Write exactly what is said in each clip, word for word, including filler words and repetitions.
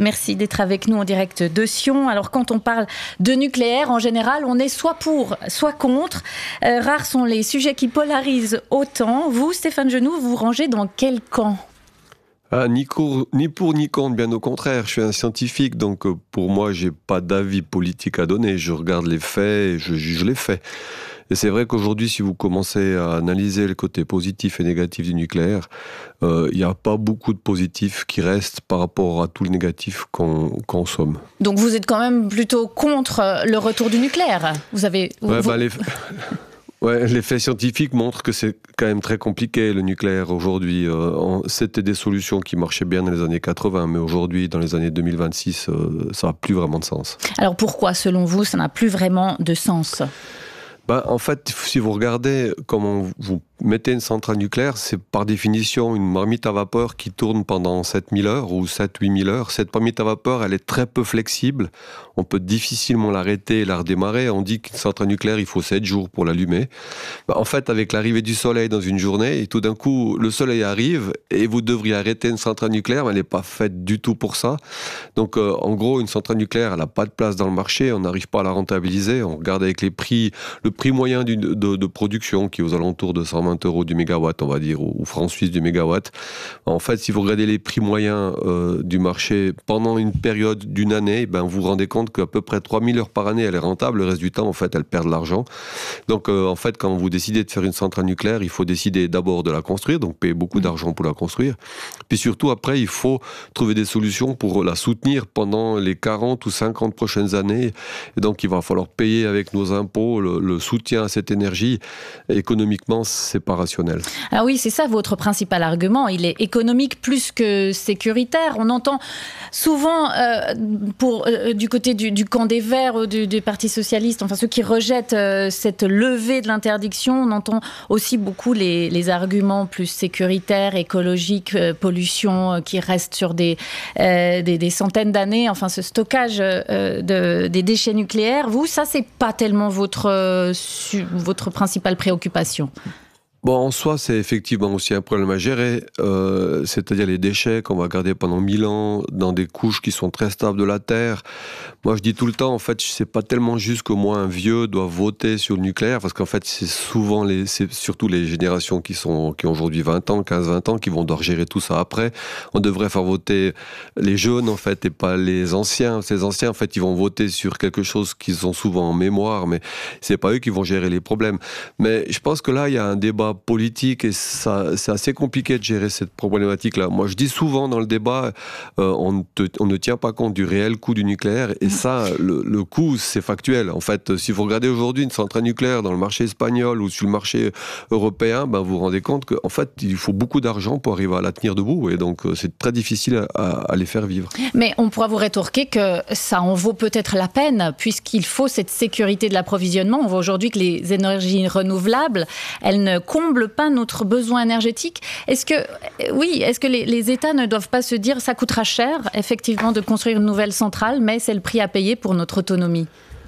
Merci d'être avec nous en direct de Sion. Alors quand on parle de nucléaire, en général, on est soit pour, soit contre. Euh, rares sont les sujets qui polarisent autant. Vous, Stéphane Genoux, vous rangez dans quel camp ? Ah, ni, cour, ni pour ni contre, bien au contraire. Je suis un scientifique, donc pour moi, j'ai pas d'avis politique à donner. Je regarde les faits et je juge les faits. Et c'est vrai qu'aujourd'hui, si vous commencez à analyser les côtés positifs et négatifs du nucléaire, il euh, n'y a pas beaucoup de positifs qui restent par rapport à tout le négatif qu'on consomme. Donc vous êtes quand même plutôt contre le retour du nucléaire. Vous avez... Ouais, vous... bah, les... Ouais, les faits scientifiques montrent que c'est quand même très compliqué, le nucléaire, aujourd'hui. Euh, c'était des solutions qui marchaient bien dans les années quatre-vingts, mais aujourd'hui, dans les années deux mille vingt-six, euh, ça n'a plus vraiment de sens. Alors pourquoi, selon vous, ça n'a plus vraiment de sens ? Ben, en fait, si vous regardez comment vous mettez une centrale nucléaire, c'est par définition une marmite à vapeur qui tourne pendant sept mille heures ou sept à huit mille heures. Cette marmite à vapeur, elle est très peu flexible. On peut difficilement l'arrêter et la redémarrer. On dit qu'une centrale nucléaire, il faut sept jours pour l'allumer. Ben, en fait, avec l'arrivée du soleil dans une journée, et tout d'un coup, le soleil arrive et vous devriez arrêter une centrale nucléaire, mais elle n'est pas faite du tout pour ça. Donc, euh, en gros, une centrale nucléaire, elle n'a pas de place dans le marché. On n'arrive pas à la rentabiliser. On regarde avec les prix, le prix moyen de, de, de production qui est aux alentours de cent vingt euros du mégawatt, on va dire, ou francs suisses du mégawatt. En fait, si vous regardez les prix moyens euh, du marché pendant une période d'une année, ben, vous vous rendez compte qu'à peu près trois mille heures par année, elle est rentable. Le reste du temps, en fait, elle perd de l'argent. Donc, euh, en fait, quand vous décidez de faire une centrale nucléaire, il faut décider d'abord de la construire, donc payer beaucoup d'argent pour la construire. Puis surtout, après, il faut trouver des solutions pour la soutenir pendant les quarante ou cinquante prochaines années. Et donc, il va falloir payer avec nos impôts le, le soutien à cette énergie. Économiquement, c'est pas rationnel. Ah oui, c'est ça votre principal argument. Il est économique plus que sécuritaire. On entend souvent euh, pour, euh, du côté du, du camp des Verts ou du, du Parti Socialiste, enfin ceux qui rejettent euh, cette levée de l'interdiction, on entend aussi beaucoup les, les arguments plus sécuritaires, écologiques, euh, pollution, euh, qui restent sur des, euh, des, des centaines d'années. Enfin, ce stockage euh, de, des déchets nucléaires, vous, ça, c'est pas tellement votre, euh, su, votre principale préoccupation. Bon, en soi, c'est effectivement aussi un problème à gérer, euh, c'est-à-dire les déchets qu'on va garder pendant mille ans dans des couches qui sont très stables de la Terre. Moi, je dis tout le temps, en fait, c'est pas tellement juste qu'au moins un vieux doit voter sur le nucléaire, parce qu'en fait, c'est souvent les, c'est surtout les générations qui sont, qui ont aujourd'hui vingt ans, quinze, vingt ans, qui vont devoir gérer tout ça après. On devrait faire voter les jeunes, en fait, et pas les anciens. Ces anciens, en fait, ils vont voter sur quelque chose qu'ils ont souvent en mémoire, mais c'est pas eux qui vont gérer les problèmes. Mais je pense que là, il y a un débat politique et ça, c'est assez compliqué de gérer cette problématique-là. Moi, je dis souvent dans le débat, euh, on, ne te, on ne tient pas compte du réel coût du nucléaire et ça, le, le coût, c'est factuel. En fait, si vous regardez aujourd'hui une centrale nucléaire dans le marché espagnol ou sur le marché européen, ben, vous vous rendez compte qu'en fait, il faut beaucoup d'argent pour arriver à la tenir debout et donc c'est très difficile à, à les faire vivre. Mais on pourra vous rétorquer que ça en vaut peut-être la peine puisqu'il faut cette sécurité de l'approvisionnement. On voit aujourd'hui que les énergies renouvelables, elles ne comblent pas notre besoin énergétique. Est-ce que, oui, est-ce que les, les États ne doivent pas se dire ça coûtera cher, effectivement, de construire une nouvelle centrale, mais c'est le prix à payer pour notre autonomie ?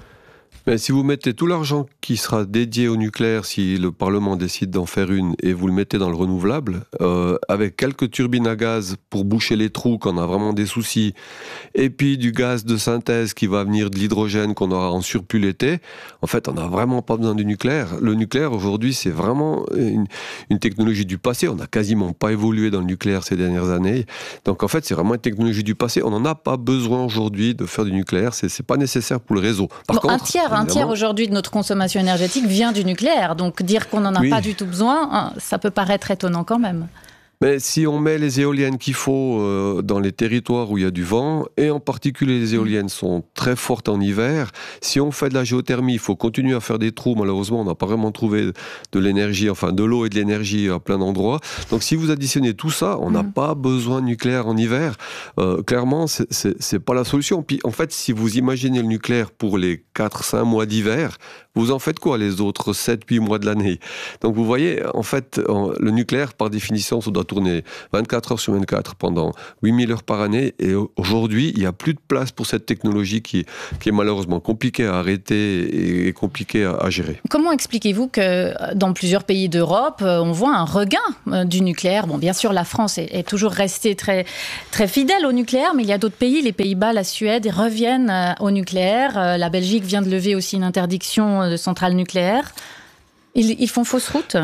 Mais si vous mettez tout l'argent qui sera dédié au nucléaire, si le Parlement décide d'en faire une, et vous le mettez dans le renouvelable, euh, avec quelques turbines à gaz pour boucher les trous quand on a vraiment des soucis, et puis du gaz de synthèse qui va venir de l'hydrogène qu'on aura en surplus l'été, en fait, on n'a vraiment pas besoin du nucléaire. Le nucléaire, aujourd'hui, c'est vraiment une, une technologie du passé. On n'a quasiment pas évolué dans le nucléaire ces dernières années. Donc, en fait, c'est vraiment une technologie du passé. On n'en a pas besoin aujourd'hui de faire du nucléaire. C'est, c'est pas nécessaire pour le réseau. Par bon, contre, un tiers Un tiers aujourd'hui de notre consommation énergétique vient du nucléaire. Donc dire qu'on n'en a oui. pas du tout besoin, ça peut paraître étonnant quand même. Mais si on met les éoliennes qu'il faut euh, dans les territoires où il y a du vent, et en particulier les éoliennes sont très fortes en hiver, si on fait de la géothermie, il faut continuer à faire des trous. Malheureusement, on n'a pas vraiment trouvé de l'énergie, enfin de l'eau et de l'énergie à plein d'endroits. Donc si vous additionnez tout ça, on n'a mmh. pas besoin de nucléaire en hiver. Euh, clairement, c'est, c'est, c'est pas la solution. Puis en fait, si vous imaginez le nucléaire pour les quatre à cinq mois d'hiver, vous en faites quoi les autres sept à huit mois de l'année ? Donc vous voyez, en fait, le nucléaire, par définition, ça doit tourner tourner vingt-quatre heures sur vingt-quatre pendant huit mille heures par année. Et aujourd'hui, il n'y a plus de place pour cette technologie qui, qui est malheureusement compliquée à arrêter et compliquée à, à gérer. Comment expliquez-vous que dans plusieurs pays d'Europe, on voit un regain du nucléaire? Bon, bien sûr, la France est, est toujours restée très, très fidèle au nucléaire, mais il y a d'autres pays, les Pays-Bas, la Suède, reviennent au nucléaire. La Belgique vient de lever aussi une interdiction de centrales nucléaires. Ils, ils font fausse route?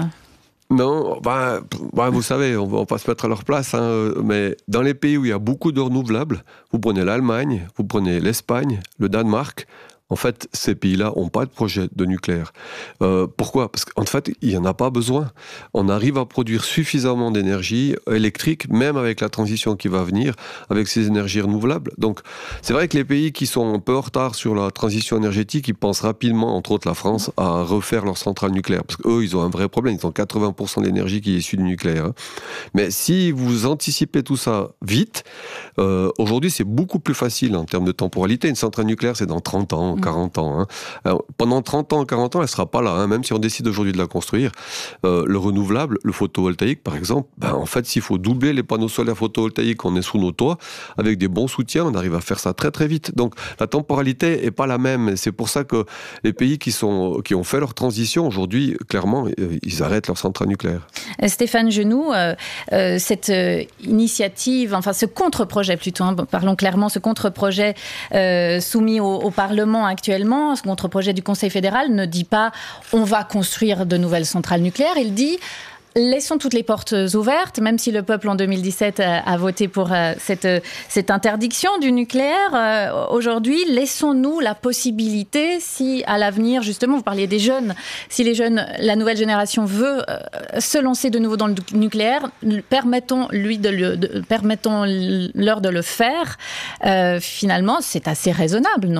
Non, bah, bah, vous savez, on ne va pas se mettre à leur place, hein, mais dans les pays où il y a beaucoup de renouvelables, vous prenez l'Allemagne, vous prenez l'Espagne, le Danemark. En fait, ces pays-là n'ont pas de projet de nucléaire. Euh, pourquoi? Parce qu'en fait, il n'y en a pas besoin. On arrive à produire suffisamment d'énergie électrique, même avec la transition qui va venir, avec ces énergies renouvelables. Donc, c'est vrai que les pays qui sont un peu en retard sur la transition énergétique, ils pensent rapidement, entre autres la France, à refaire leurs centrales nucléaires. Parce qu'eux, ils ont un vrai problème. Ils ont quatre-vingts pour cent de l'énergie qui est issue du nucléaire. Hein. Mais si vous anticipez tout ça vite, euh, aujourd'hui, c'est beaucoup plus facile en termes de temporalité. Une centrale nucléaire, c'est dans trente ans. quarante ans. Hein. Alors, pendant trente ans, quarante ans, elle ne sera pas là, hein, même si on décide aujourd'hui de la construire. Euh, le renouvelable, le photovoltaïque, par exemple, ben, en fait, s'il faut doubler les panneaux solaires photovoltaïques qu'on est sous nos toits, avec des bons soutiens, on arrive à faire ça très très vite. Donc, la temporalité n'est pas la même. C'est pour ça que les pays qui, sont, qui ont fait leur transition, aujourd'hui, clairement, ils arrêtent leur centrale nucléaire. Stéphane Genoux, euh, euh, cette euh, initiative, enfin ce contre-projet plutôt, hein, parlons clairement, ce contre-projet euh, soumis au, au Parlement actuellement, ce contre-projet du Conseil fédéral ne dit pas on va construire de nouvelles centrales nucléaires, il dit laissons toutes les portes ouvertes, même si le peuple en deux mille dix-sept a, a voté pour euh, cette, cette interdiction du nucléaire. Euh, aujourd'hui, laissons-nous la possibilité, si à l'avenir, justement, vous parliez des jeunes, si les jeunes, la nouvelle génération veut euh, se lancer de nouveau dans le nucléaire, permettons-lui de le, de, permettons-leur de le faire. Euh, finalement, c'est assez raisonnable, non ?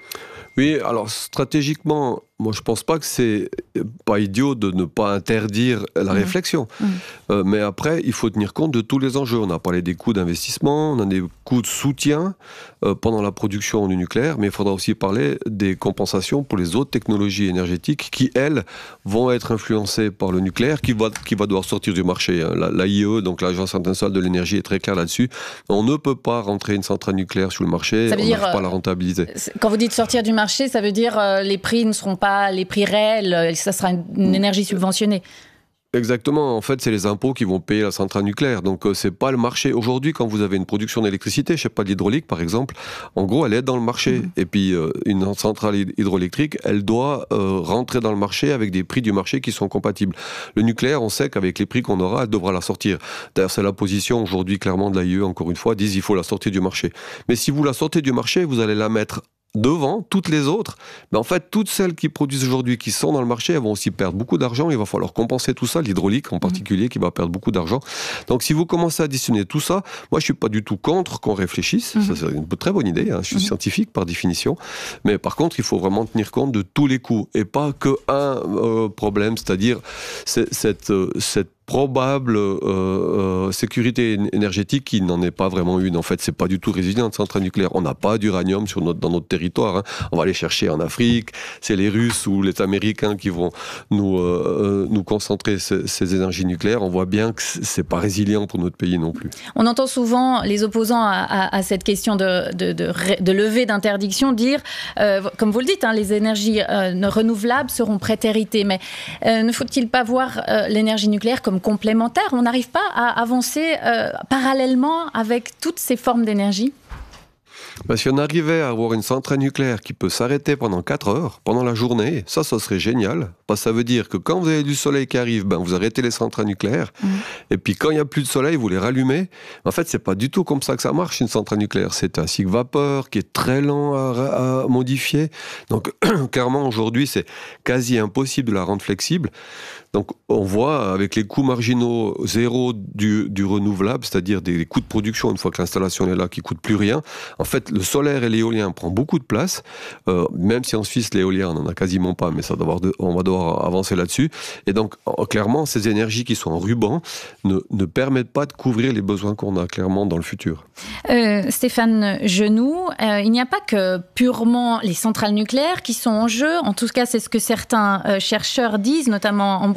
Oui, alors stratégiquement, moi je pense pas que c'est pas idiot de ne pas interdire la mmh. réflexion. Mmh. Euh, mais après, il faut tenir compte de tous les enjeux. On a parlé des coûts d'investissement, on a des coûts de soutien euh, pendant la production du nucléaire, mais il faudra aussi parler des compensations pour les autres technologies énergétiques qui, elles, vont être influencées par le nucléaire, qui va, qui va devoir sortir du marché. Hein. L'A I E, donc l'Agence internationale de l'énergie, est très claire là-dessus. On ne peut pas rentrer une centrale nucléaire sur le marché, on n'arrive pas à la rentabiliser. Quand vous dites sortir du marché, ça veut dire euh, les prix ne seront pas les prix réels, ça sera une, une énergie subventionnée. Exactement, en fait c'est les impôts qui vont payer la centrale nucléaire, donc euh, c'est pas le marché. Aujourd'hui quand vous avez une production d'électricité, je sais pas, l'hydraulique par exemple, en gros elle est dans le marché, mmh. et puis euh, une centrale hydroélectrique, elle doit euh, rentrer dans le marché avec des prix du marché qui sont compatibles. Le nucléaire, on sait qu'avec les prix qu'on aura, elle devra la sortir. D'ailleurs c'est la position aujourd'hui clairement de l'A I E, encore une fois, disent il faut la sortir du marché. Mais si vous la sortez du marché, vous allez la mettre devant toutes les autres, mais en fait toutes celles qui produisent aujourd'hui, qui sont dans le marché, elles vont aussi perdre beaucoup d'argent. Il va falloir compenser tout ça, l'hydraulique en particulier, mmh. qui va perdre beaucoup d'argent. Donc si vous commencez à additionner tout ça, moi je suis pas du tout contre qu'on réfléchisse, mmh. ça c'est une très bonne idée, hein. Je suis mmh. scientifique par définition, mais par contre il faut vraiment tenir compte de tous les coûts et pas que un euh, problème, c'est-à-dire c'est, cette, euh, cette probable euh, euh, sécurité énergétique qui n'en est pas vraiment une. En fait, c'est pas du tout résilient une centrale nucléaire. On n'a pas d'uranium sur notre, dans notre territoire. Hein. On va aller chercher en Afrique. C'est les Russes ou les Américains qui vont nous, euh, nous concentrer ces, ces énergies nucléaires. On voit bien que c'est pas résilient pour notre pays non plus. On entend souvent les opposants à, à, à cette question de, de, de, de levée d'interdiction dire, euh, comme vous le dites, hein, les énergies euh, renouvelables seront prétéritées. Mais euh, ne faut-il pas voir euh, l'énergie nucléaire comme complémentaire? On n'arrive pas à avancer euh, parallèlement avec toutes ces formes d'énergie? Ben, si on arrivait à avoir une centrale nucléaire qui peut s'arrêter pendant quatre heures, pendant la journée, ça, ça serait génial. Parce que ça veut dire que quand vous avez du soleil qui arrive, ben, vous arrêtez les centrales nucléaires. Mmh. Et puis quand il n'y a plus de soleil, vous les rallumez. En fait, c'est pas du tout comme ça que ça marche, une centrale nucléaire. C'est un cycle vapeur qui est très lent à, à modifier. Donc, clairement, aujourd'hui, c'est quasi impossible de la rendre flexible. Donc, on voit avec les coûts marginaux zéro du, du renouvelable, c'est-à-dire des coûts de production, une fois que l'installation est là, qui ne coûtent plus rien. En fait, le solaire et l'éolien prennent beaucoup de place. Euh, même si en Suisse, l'éolien, on n'en a quasiment pas, mais ça va devoir de, on va devoir avancer là-dessus. Et donc, en, clairement, ces énergies qui sont en ruban ne, ne permettent pas de couvrir les besoins qu'on a clairement dans le futur. Euh, Stéphane Genoux, euh, il n'y a pas que purement les centrales nucléaires qui sont en jeu. En tout cas, c'est ce que certains euh, chercheurs disent, notamment en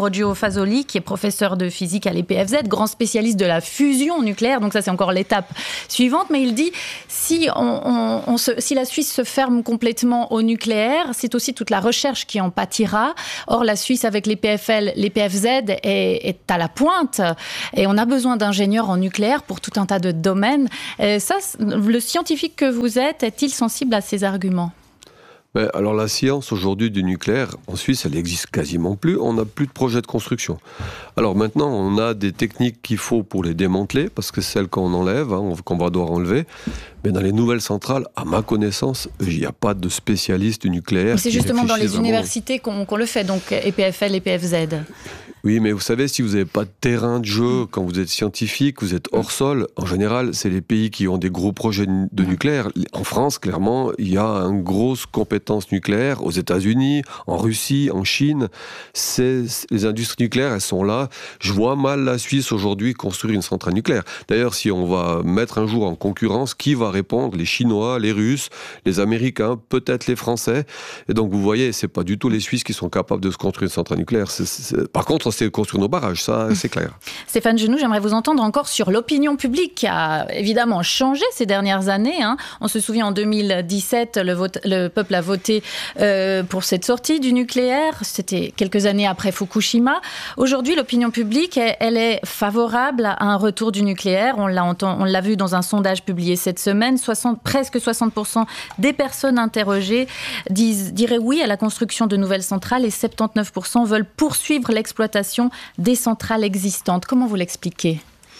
Ambrogio Fasoli, qui est professeur de physique à l'E P F Z, grand spécialiste de la fusion nucléaire. Donc ça, c'est encore l'étape suivante. Mais il dit, si, on, on, on se, si la Suisse se ferme complètement au nucléaire, c'est aussi toute la recherche qui en pâtira. Or, la Suisse, avec l'E P F L, l'E P F Z, est, est à la pointe. Et on a besoin d'ingénieurs en nucléaire pour tout un tas de domaines. Et ça, le scientifique que vous êtes, est-il sensible à ces arguments ? Mais alors la science aujourd'hui du nucléaire, en Suisse, elle n'existe quasiment plus. On n'a plus de projet de construction. Alors maintenant, on a des techniques qu'il faut pour les démanteler, parce que celles qu'on enlève, hein, qu'on va devoir enlever. Mais dans les nouvelles centrales, à ma connaissance, il n'y a pas de spécialistes du nucléaire. Mais c'est justement dans les vraiment... universités qu'on, qu'on le fait, donc E P F L, E P F Z. Oui, mais vous savez, si vous n'avez pas de terrain de jeu, quand vous êtes scientifique, vous êtes hors sol, en général, c'est les pays qui ont des gros projets de nucléaire. En France, clairement, il y a une grosse compétence nucléaire. Aux États-Unis, en Russie, en Chine, c'est, les industries nucléaires, elles sont là. Je vois mal la Suisse aujourd'hui construire une centrale nucléaire. D'ailleurs, si on va mettre un jour en concurrence, qui va répondre ? Les Chinois, les Russes, les Américains, peut-être les Français. Et donc, vous voyez, c'est pas du tout les Suisses qui sont capables de se construire une centrale nucléaire. C'est, c'est... Par contre, c'est construire nos barrages, ça, c'est clair. Stéphane Genoux, j'aimerais vous entendre encore sur l'opinion publique qui a évidemment changé ces dernières années. Hein. On se souvient, en deux mille dix-sept, le, vote, le peuple a voté euh, pour cette sortie du nucléaire. C'était quelques années après Fukushima. Aujourd'hui, l'opinion publique, elle, elle est favorable à un retour du nucléaire. On l'a, entend, on l'a vu dans un sondage publié cette semaine. soixante, presque soixante pour cent des personnes interrogées disent, diraient oui à la construction de nouvelles centrales et soixante-dix-neuf pour cent veulent poursuivre l'exploitation des centrales existantes. Comment vous l'expliquez ?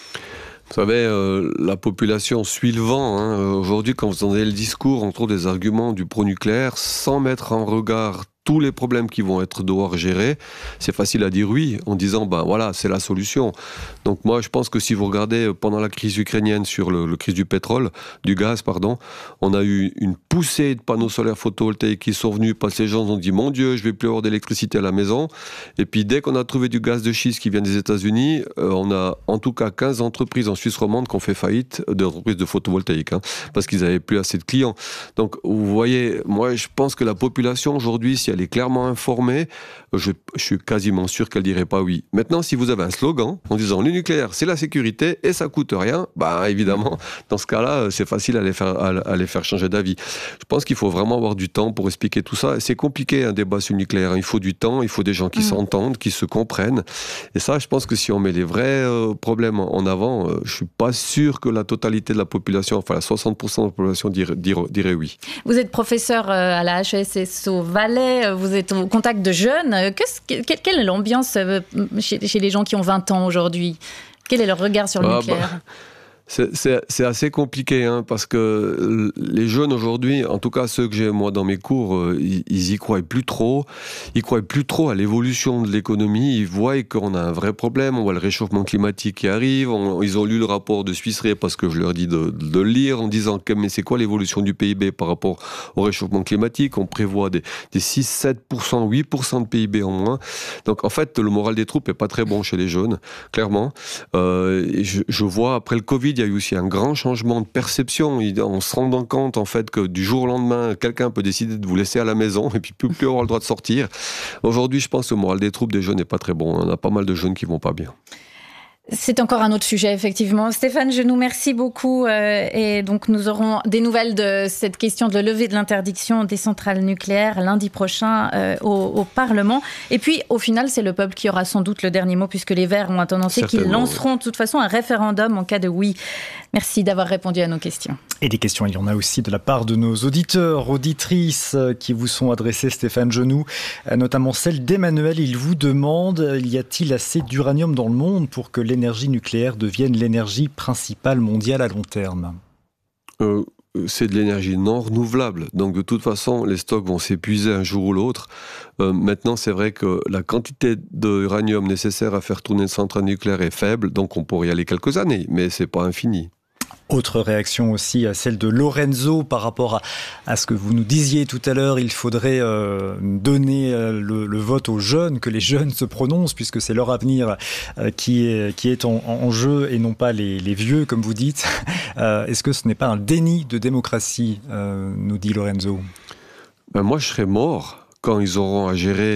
Vous savez, euh, la population suit le vent. Hein. Aujourd'hui, quand vous entendez le discours, on trouve des arguments du pro-nucléaire sans mettre en regard tous les problèmes qui vont être devoir gérer. C'est facile à dire oui, en disant, ben voilà, c'est la solution. Donc moi, je pense que si vous regardez pendant la crise ukrainienne sur le, le crise du pétrole, du gaz, pardon, on a eu une poussée de panneaux solaires photovoltaïques qui sont venus parce que les gens ont dit, mon Dieu, je vais plus avoir d'électricité à la maison. Et puis dès qu'on a trouvé du gaz de schiste qui vient des États-Unis, euh, on a en tout cas quinze entreprises en Suisse romande qui ont fait faillite, d'entreprises de photovoltaïque, hein, parce qu'ils n'avaient plus assez de clients. Donc vous voyez, moi je pense que la population aujourd'hui, si elle est clairement informée, je, je suis quasiment sûr qu'elle dirait pas oui. Maintenant, si vous avez un slogan en disant le nucléaire, c'est la sécurité et ça coûte rien, bah évidemment, dans ce cas-là, c'est facile à les faire, à, à les faire changer d'avis. Je pense qu'il faut vraiment avoir du temps pour expliquer tout ça. C'est compliqué un débat sur le nucléaire. Il faut du temps, il faut des gens qui mmh. s'entendent, qui se comprennent. Et ça, je pense que si on met les vrais euh, problèmes en avant, euh, je suis pas sûr que la totalité de la population, enfin soixante pour cent de la population dirait, dirait, dirait oui. Vous êtes professeur à la H E S S au Valais. Vous êtes au contact de jeunes. Qu'est-ce, quelle est l'ambiance chez, chez les gens qui ont vingt ans aujourd'hui ? Quel est leur regard sur le ah nucléaire ? bah... C'est, c'est, c'est assez compliqué, hein, parce que les jeunes aujourd'hui, en tout cas ceux que j'ai moi dans mes cours, euh, ils, ils y croient plus trop. Ils croient plus trop à l'évolution de l'économie. Ils voient qu'on a un vrai problème. On voit le réchauffement climatique qui arrive. On, ils ont lu le rapport de Suisse Ré parce que je leur dis de, de le lire en disant que mais c'est quoi l'évolution du P I B par rapport au réchauffement climatique ? On prévoit des, des six, sept pour cent, huit pour cent de P I B en moins. Donc en fait, le moral des troupes est pas très bon chez les jeunes, clairement. Euh, et je, je vois après le Covid, il y a eu aussi un grand changement de perception. On se rend compte en fait que du jour au lendemain, quelqu'un peut décider de vous laisser à la maison et puis plus, plus avoir le droit de sortir. Aujourd'hui, je pense que le moral des troupes des jeunes n'est pas très bon. On a pas mal de jeunes qui vont pas bien. C'est encore un autre sujet, effectivement. Stéphane Genoux, merci beaucoup. Euh, et donc, nous aurons des nouvelles de cette question de levée de l'interdiction des centrales nucléaires lundi prochain euh, au, au Parlement. Et puis, au final, c'est le peuple qui aura sans doute le dernier mot, puisque les Verts ont annoncé qu'ils lanceront de toute façon un référendum en cas de oui. Merci d'avoir répondu à nos questions. Et des questions, il y en a aussi de la part de nos auditeurs, auditrices qui vous sont adressées, Stéphane Genoux, notamment celle d'Emmanuel. Il vous demande, y a-t-il assez d'uranium dans le monde pour que l'énergie nucléaire devienne l'énergie principale mondiale à long terme ? euh, C'est de l'énergie non renouvelable. Donc de toute façon, les stocks vont s'épuiser un jour ou l'autre. Euh, maintenant, c'est vrai que la quantité d'uranium nécessaire à faire tourner une centrale nucléaire est faible. Donc on pourrait y aller quelques années, mais c'est pas infini. Autre réaction aussi, celle de Lorenzo par rapport à, à ce que vous nous disiez tout à l'heure. Il faudrait euh, donner euh, le, le vote aux jeunes, que les jeunes se prononcent puisque c'est leur avenir euh, qui est, qui est en, en jeu et non pas les, les vieux, comme vous dites. Euh, est-ce que ce n'est pas un déni de démocratie, euh, nous dit Lorenzo ? Ben moi, je serais mort quand ils auront à gérer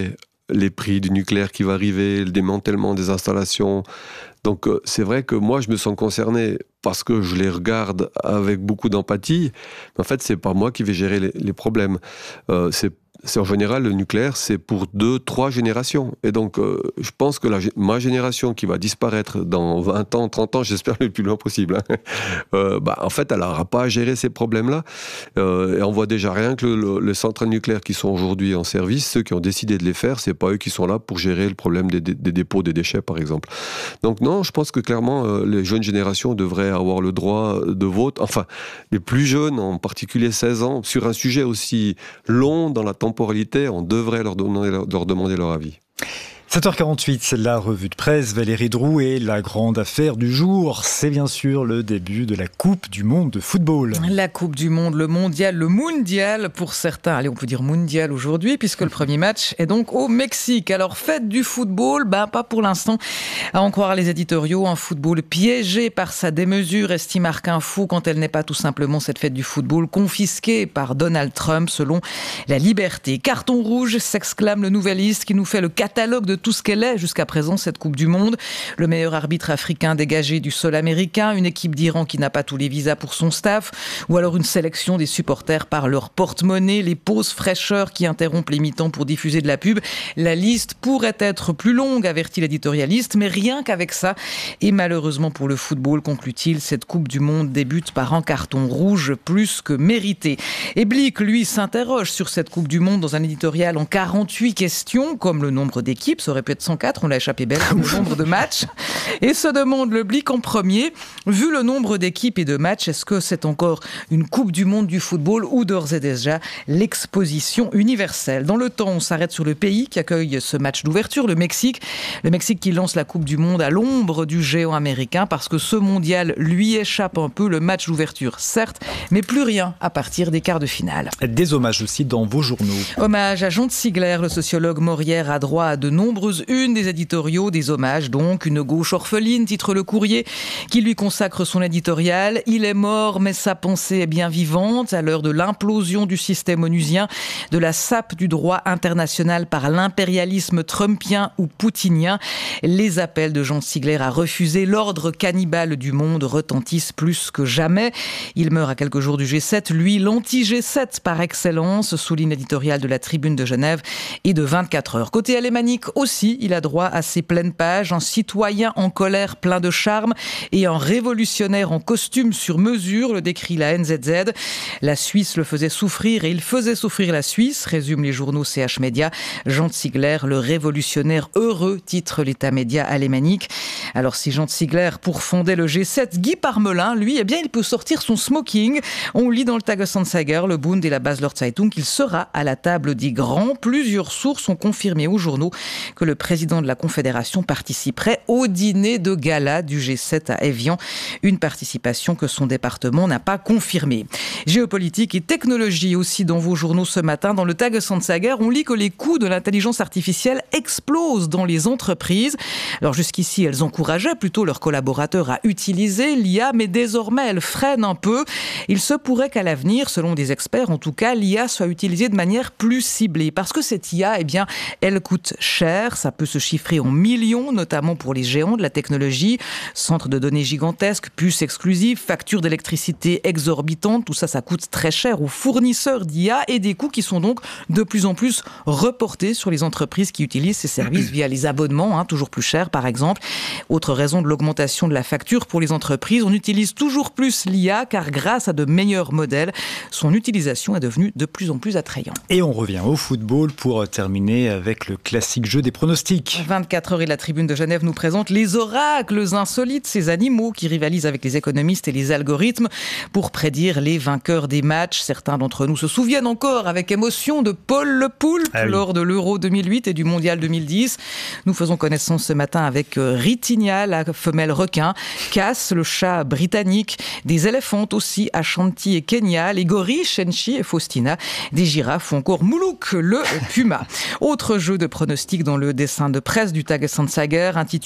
les prix du nucléaire qui va arriver, le démantèlement des installations. Donc euh, c'est vrai que moi je me sens concerné parce que je les regarde avec beaucoup d'empathie. Mais en fait, c'est pas moi qui vais gérer les, les problèmes. Euh, c'est C'est en général, le nucléaire, c'est pour deux, trois générations. Et donc, euh, je pense que la, ma génération qui va disparaître dans vingt ans, trente ans, j'espère le plus loin possible, hein, euh, bah, en fait, elle n'aura pas à gérer ces problèmes-là. Euh, et on voit déjà rien que le, le, les centrales nucléaires qui sont aujourd'hui en service, ceux qui ont décidé de les faire, c'est pas eux qui sont là pour gérer le problème des, des, des dépôts des déchets, par exemple. Donc non, je pense que clairement, euh, les jeunes générations devraient avoir le droit de vote. Enfin, les plus jeunes, en particulier seize ans, sur un sujet aussi long dans la temporalité, on devrait leur demander leur, leur, demander leur avis. sept heures quarante-huit, c'est la revue de presse. Valérie Drouet, et la grande affaire du jour, c'est bien sûr le début de la Coupe du Monde de football. La Coupe du Monde, le mondial, le mondial pour certains. Allez, on peut dire mondial aujourd'hui, puisque le premier match est donc au Mexique. Alors, fête du football, ben pas pour l'instant. À en croire les éditoriaux, un football piégé par sa démesure, estime Marc Info, quand elle n'est pas tout simplement cette fête du football confisquée par Donald Trump, selon la Liberté. Carton rouge, s'exclame le Nouvelliste, qui nous fait le catalogue de tout ce qu'elle est jusqu'à présent, cette Coupe du Monde. Le meilleur arbitre africain dégagé du sol américain, une équipe d'Iran qui n'a pas tous les visas pour son staff, ou alors une sélection des supporters par leur porte-monnaie, les pauses fraîcheurs qui interrompent les mi-temps pour diffuser de la pub. La liste pourrait être plus longue, avertit l'éditorialiste, mais rien qu'avec ça. Et malheureusement pour le football, conclut-il, cette Coupe du Monde débute par un carton rouge plus que mérité. Et Blick, lui, s'interroge sur cette Coupe du Monde dans un éditorial en quarante-huit questions, comme le nombre d'équipes. Ça aurait pu être cent quatre, on l'a échappé belle, le nombre de matchs. Et se demande le Blick en premier, vu le nombre d'équipes et de matchs, est-ce que c'est encore une Coupe du Monde du football ou d'ores et déjà l'exposition universelle? Dans le temps, on s'arrête sur le pays qui accueille ce match d'ouverture, le Mexique. Le Mexique qui lance la Coupe du Monde à l'ombre du géant américain parce que ce mondial lui échappe un peu, le match d'ouverture, certes, mais plus rien à partir des quarts de finale. Des hommages aussi dans vos journaux. Hommage à Jean de Sigler, le sociologue Morière a droit à de nombreuses unes des éditoriaux, des hommages donc. Une gauche orpheline, titre Le Courrier, qui lui consacre son éditorial. Il est mort, mais sa pensée est bien vivante. À l'heure de l'implosion du système onusien, de la sape du droit international par l'impérialisme trumpien ou poutinien, les appels de Jean de Sigler à refuser l'ordre cannibale du monde retentissent plus que jamais. Il meurt à quelques jours du G sept, lui, l'anti-G sept par excellence, souligne l'éditorial de la Tribune de Genève et de vingt-quatre heures. Côté alémanique aussi, il a droit à ses pleines pages, un citoyen en colère plein de charme et un révolutionnaire en costume sur mesure, le décrit la N Z Z. La Suisse le faisait souffrir et il faisait souffrir la Suisse, résument les journaux C H Média. Jean de Sigler, le révolutionnaire heureux, titre l'État média alémanique. Alors si Jean de Sigler pour fonder le G sept, Guy Parmelin, lui, eh bien il peut sortir son smoking. On lit dans le Tagesanzeiger, le Bund et la Basler Zeitung qu'il sera à la table des grands. Plusieurs sources ont confirmé aux journaux que le président de la Confédération participerait au dîner de gala du G sept à Évian. Une participation que son département n'a pas confirmée. Géopolitique et technologie aussi dans vos journaux ce matin. Dans le Tagesanzeiger, on lit que les coûts de l'intelligence artificielle explosent dans les entreprises. Alors jusqu'ici, elles encourageaient plutôt leurs collaborateurs à utiliser l'I A, mais désormais, elles freinent un peu. Il se pourrait qu'à l'avenir, selon des experts, en tout cas, l'I A soit utilisée de manière plus ciblée. Parce que cette I A, eh bien, elle coûte cher. Ça peut se chiffrer en millions, notamment pour les géants de la technologie. Centres de données gigantesques, puces exclusives, factures d'électricité exorbitantes. Tout ça, ça coûte très cher aux fournisseurs d'I A et des coûts qui sont donc de plus en plus reportés sur les entreprises qui utilisent ces services via les abonnements, hein, toujours plus chers par exemple. Autre raison de l'augmentation de la facture pour les entreprises, on utilise toujours plus l'I A car grâce à de meilleurs modèles, son utilisation est devenue de plus en plus attrayante. Et on revient au football pour terminer avec le classique jeu des pronostics. vingt-quatre heures et la Tribune de Genève nous présente les oracles insolites, ces animaux qui rivalisent avec les économistes et les algorithmes pour prédire les vainqueurs des matchs. Certains d'entre nous se souviennent encore avec émotion de Paul Le Poulpe ah oui. lors de l'Euro deux mille huit et du Mondial deux mille dix. Nous faisons connaissance ce matin avec Ritinia, la femelle requin, Cass, le chat britannique, des éléphantes aussi, Ashanti et Kenya, les gorilles, Shenchi et Faustina, des girafes ou encore Moulouk, le puma. Autre jeu de pronostics dans le dessin de presse du Tagesanzeiger intitulé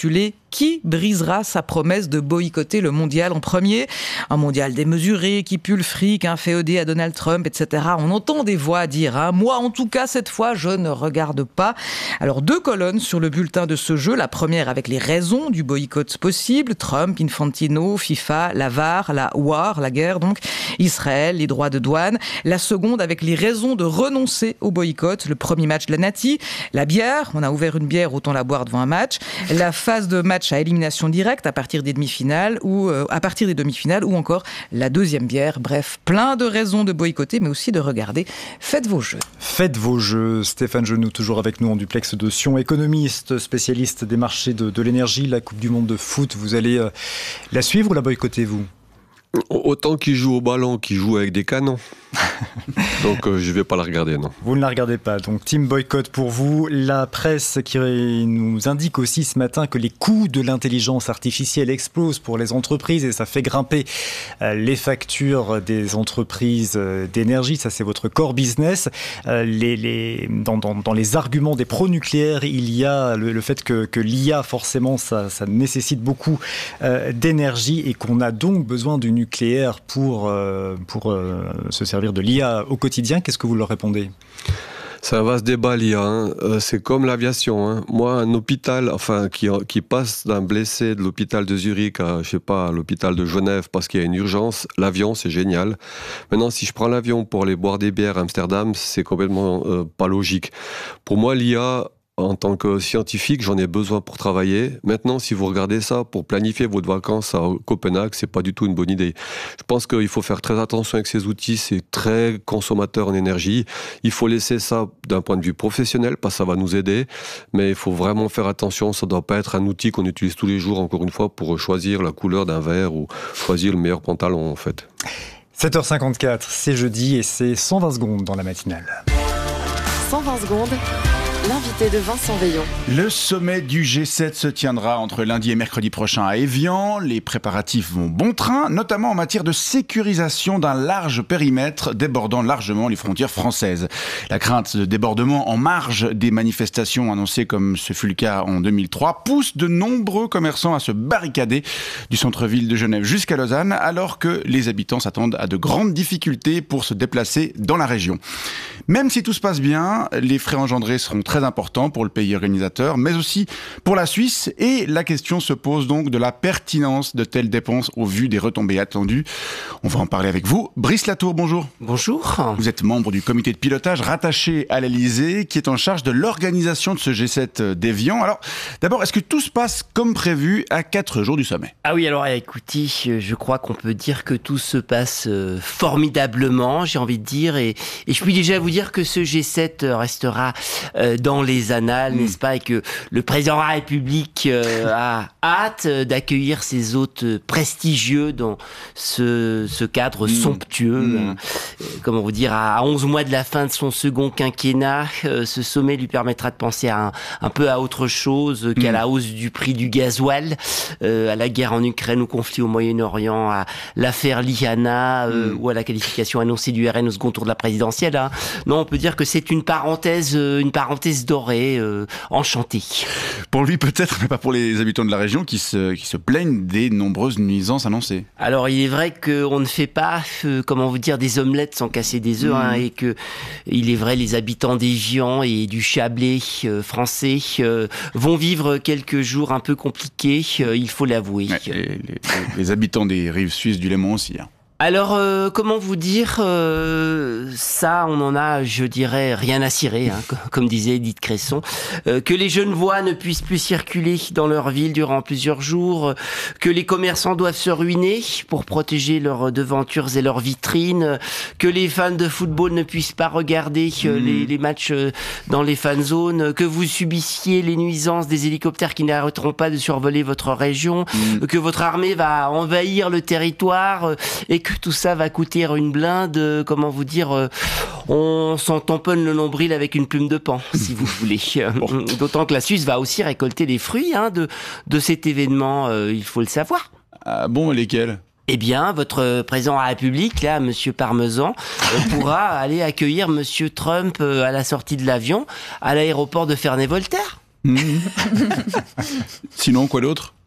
qui brisera sa promesse de boycotter le mondial en premier. Un mondial démesuré qui pue le fric, hein, féodé à Donald Trump, et cetera. On entend des voix dire hein, « Moi, en tout cas, cette fois, je ne regarde pas ». Alors, deux colonnes sur le bulletin de ce jeu. La première avec les raisons du boycott possible. Trump, Infantino, FIFA, la V A R, la war, la guerre donc, Israël, les droits de douane. La seconde avec les raisons de renoncer au boycott. Le premier match de la Nati, la bière. On a ouvert une bière, autant la boire devant un match. La phase de match à élimination directe à partir des demi-finales ou euh, à partir des demi-finales ou encore la deuxième bière. Bref, plein de raisons de boycotter mais aussi de regarder. Faites vos jeux. Faites vos jeux. Stéphane Genoux toujours avec nous en duplex de Sion, économiste, spécialiste des marchés de, de l'énergie, la Coupe du Monde de foot. Vous allez euh, la suivre ou la boycotter, vous ? Autant qu'ils jouent au ballon qu'ils jouent avec des canons. Donc euh, je ne vais pas la regarder, non. Vous ne la regardez pas, donc team boycott pour vous. La presse qui nous indique aussi ce matin que les coûts de l'intelligence artificielle explosent pour les entreprises et ça fait grimper euh, les factures des entreprises euh, d'énergie. Ça, c'est votre core business. Euh, les, les, dans, dans, dans les arguments des pro-nucléaires, il y a le, le fait que, que l'I A, forcément, ça, ça nécessite beaucoup euh, d'énergie et qu'on a donc besoin du nucléaire pour, euh, pour euh, se servir de l'I A au quotidien. Qu'est-ce que vous leur répondez ? C'est un vaste débat, l'I A. Hein. Euh, c'est comme l'aviation. Hein. Moi, un hôpital, enfin, qui, qui passe d'un blessé de l'hôpital de Zurich à, je sais pas, à l'hôpital de Genève parce qu'il y a une urgence, l'avion, c'est génial. Maintenant, si je prends l'avion pour aller boire des bières à Amsterdam, c'est complètement euh, pas logique. Pour moi, l'I A, en tant que scientifique, j'en ai besoin pour travailler. Maintenant, si vous regardez ça, pour planifier votre vacances à Copenhague, c'est pas du tout une bonne idée. Je pense qu'il faut faire très attention avec ces outils, c'est très consommateur en énergie. Il faut laisser ça d'un point de vue professionnel, parce que ça va nous aider, mais il faut vraiment faire attention, ça doit pas être un outil qu'on utilise tous les jours, encore une fois, pour choisir la couleur d'un verre ou choisir le meilleur pantalon, en fait. sept heures cinquante-quatre, c'est jeudi et c'est cent vingt secondes dans la matinale. cent vingt secondes. L'invité de Vincent Veillon. Le sommet du G sept se tiendra entre lundi et mercredi prochain à Évian. Les préparatifs vont bon train, notamment en matière de sécurisation d'un large périmètre débordant largement les frontières françaises. La crainte de débordement en marge des manifestations annoncées comme ce fut le cas en deux mille trois pousse de nombreux commerçants à se barricader du centre-ville de Genève jusqu'à Lausanne, alors que les habitants s'attendent à de grandes difficultés pour se déplacer dans la région. Même si tout se passe bien, les frais engendrés seront très importants pour le pays organisateur, mais aussi pour la Suisse. Et la question se pose donc de la pertinence de telles dépenses au vu des retombées attendues. On va en parler avec vous. Brice Latour, bonjour. Bonjour. Vous êtes membre du comité de pilotage rattaché à l'Elysée, qui est en charge de l'organisation de ce G sept d'Évian. Alors, d'abord, est-ce que tout se passe comme prévu à quatre jours du sommet ? Ah oui, alors écoutez, je crois qu'on peut dire que tout se passe formidablement, j'ai envie de dire, et, et je puis déjà vous dire que ce G sept restera euh, dans les annales, mmh. n'est-ce pas, et que le président de la République euh, a hâte d'accueillir ses hôtes prestigieux dans ce, ce cadre mmh. somptueux. Mmh. Hein. Comment vous dire, à onze mois de la fin de son second quinquennat, euh, ce sommet lui permettra de penser à un, un peu à autre chose qu'à mmh. la hausse du prix du gasoil, euh, à la guerre en Ukraine, au conflit au Moyen-Orient, à l'affaire Liana euh, mmh. ou à la qualification annoncée du R N au second tour de la présidentielle. Hein. Non, on peut dire que c'est une parenthèse, une parenthèse dorée, euh, enchantée. Pour lui peut-être, mais pas pour les habitants de la région qui se, qui se plaignent des nombreuses nuisances annoncées. Alors il est vrai qu'on ne fait pas, euh, comment vous dire, des omelettes sans casser des œufs, mmh. hein, et que il est vrai les habitants d'Évian et du Chablais euh, français euh, vont vivre quelques jours un peu compliqués, euh, il faut l'avouer. Ouais, les, les, les habitants des rives suisses du Léman aussi. Hein. Alors, euh, comment vous dire, euh, ça, on en a, je dirais, rien à cirer, hein, comme disait Edith Cresson, euh, que les Genevois ne puissent plus circuler dans leur ville durant plusieurs jours, que les commerçants doivent se ruiner pour protéger leurs devantures et leurs vitrines, que les fans de football ne puissent pas regarder euh, mmh. les, les matchs dans les fan zones, que vous subissiez les nuisances des hélicoptères qui n'arrêteront pas de survoler votre région, mmh. que votre armée va envahir le territoire et que tout ça va coûter une blinde, comment vous dire, euh, on s'en tamponne le nombril avec une plume de pan, si vous voulez. Bon. D'autant que la Suisse va aussi récolter les fruits hein, de, de cet événement, euh, il faut le savoir. Ah bon, lesquels ? Eh bien, votre président de la République, là, Monsieur Parmesan, euh, pourra aller accueillir Monsieur Trump euh, à la sortie de l'avion à l'aéroport de Ferney-Voltaire. Mmh. Sinon, quoi d'autre ?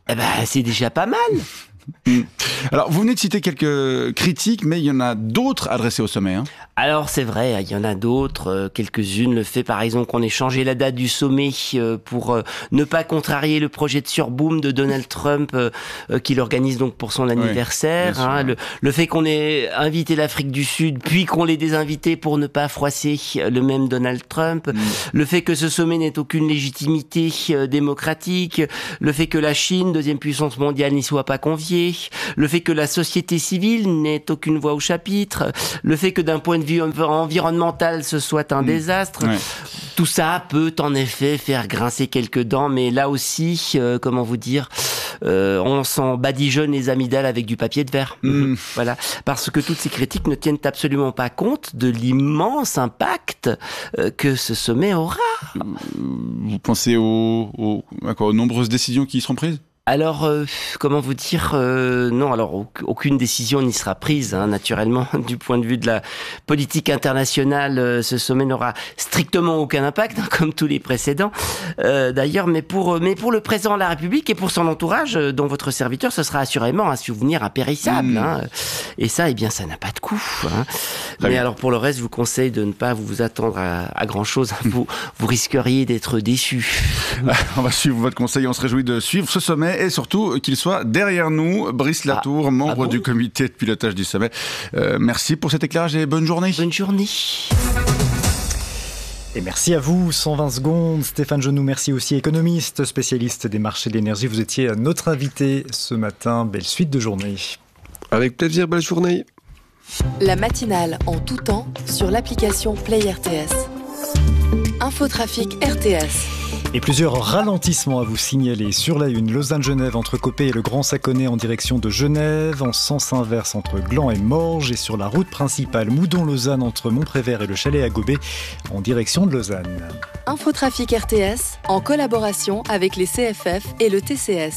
Eh ben, c'est déjà pas mal. Alors, vous venez de citer quelques critiques, mais il y en a d'autres adressées au sommet. Hein. Alors, c'est vrai, il y en a d'autres, euh, quelques-unes. Le fait, par exemple, qu'on ait changé la date du sommet euh, pour euh, ne pas contrarier le projet de surboom de Donald Trump, euh, euh, qu'il organise donc pour son anniversaire. Oui, hein, le, le fait qu'on ait invité l'Afrique du Sud, puis qu'on l'ait désinvité pour ne pas froisser le même Donald Trump. Mm. Le fait que ce sommet n'ait aucune légitimité euh, démocratique. Le fait que la Chine, deuxième puissance mondiale, n'y soit pas conviée. Le fait que la société civile n'ait aucune voix au chapitre, le fait que d'un point de vue environnemental ce soit un mmh. désastre, ouais. Tout ça peut en effet faire grincer quelques dents, mais là aussi, euh, comment vous dire, euh, on s'en badigeonne les amygdales avec du papier de verre. Mmh. Voilà, parce que toutes ces critiques ne tiennent absolument pas compte de l'immense impact euh, que ce sommet aura. Vous pensez aux, aux, aux nombreuses décisions qui y seront prises ? Alors, euh, comment vous dire euh, non, alors aucune décision n'y sera prise, hein, naturellement, du point de vue de la politique internationale. Euh, ce sommet n'aura strictement aucun impact, hein, comme tous les précédents, euh, d'ailleurs. Mais pour, mais pour le président de la République et pour son entourage, euh, dont votre serviteur, ce sera assurément un souvenir impérissable. Mmh. Hein, et ça, eh bien, ça n'a pas de coût. Hein. Mais bien. Alors, pour le reste, je vous conseille de ne pas vous attendre à, à grand-chose. Vous, vous risqueriez d'être déçus. On va suivre votre conseil. On se réjouit de suivre ce sommet. Et surtout qu'il soit derrière nous. Brice Latour, ah, membre ah bon du comité de pilotage du sommet. Euh, merci pour cet éclairage et bonne journée. Bonne journée. Et merci à vous, cent vingt secondes. Stéphane Genoux, merci aussi, économiste, spécialiste des marchés de l'énergie. Vous étiez notre invité ce matin. Belle suite de journée. Avec plaisir, belle journée. La matinale en tout temps sur l'application Play R T S. Infotrafic R T S. Et plusieurs ralentissements à vous signaler sur la une. Lausanne-Genève entre Copé et le Grand Saconnet en direction de Genève, en sens inverse entre Gland et Morges, et sur la route principale Moudon-Lausanne entre Montprévert et le Chalet à Gobet en direction de Lausanne. Infotrafic R T S en collaboration avec les C F F et le T C S.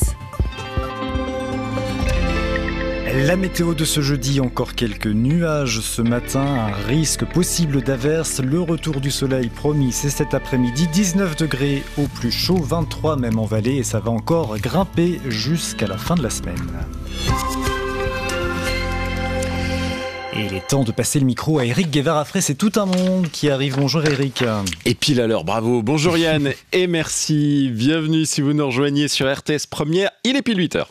La météo de ce jeudi, encore quelques nuages ce matin, un risque possible d'averse. Le retour du soleil promis, c'est cet après-midi. dix-neuf degrés au plus chaud, vingt-trois même en vallée, et ça va encore grimper jusqu'à la fin de la semaine. Et il est temps de passer le micro à Eric Guevara-Frey. C'est tout un monde qui arrive. Bonjour Eric. Et pile à l'heure, bravo. Bonjour Yann et merci. Bienvenue si vous nous rejoignez sur R T S Première. Il est pile huit heures.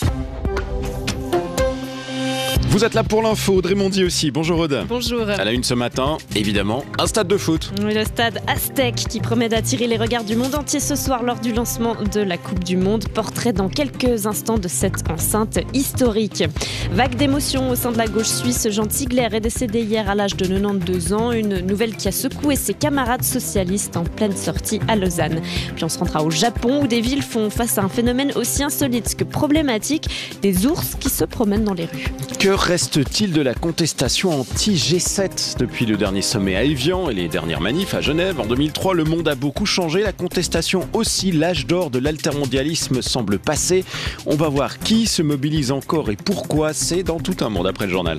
Vous êtes là pour l'info, Audrey Mondy aussi. Bonjour Aude. Bonjour. À la une ce matin, évidemment, un stade de foot. Oui, le stade Aztec qui promet d'attirer les regards du monde entier ce soir lors du lancement de la Coupe du Monde. Portrait dans quelques instants de cette enceinte historique. Vague d'émotions au sein de la gauche suisse. Jean Ziegler est décédé hier à l'âge de quatre-vingt-douze ans. Une nouvelle qui a secoué ses camarades socialistes en pleine sortie à Lausanne. Puis on se rendra au Japon où des villes font face à un phénomène aussi insolite que problématique. Des ours qui se promènent dans les rues. Que reste-t-il de la contestation anti-G sept depuis le dernier sommet à Évian et les dernières manifs à Genève? En deux mille trois, le monde a beaucoup changé. La contestation aussi, l'âge d'or de l'altermondialisme semble passer. On va voir qui se mobilise encore et pourquoi. C'est dans tout un monde après le journal.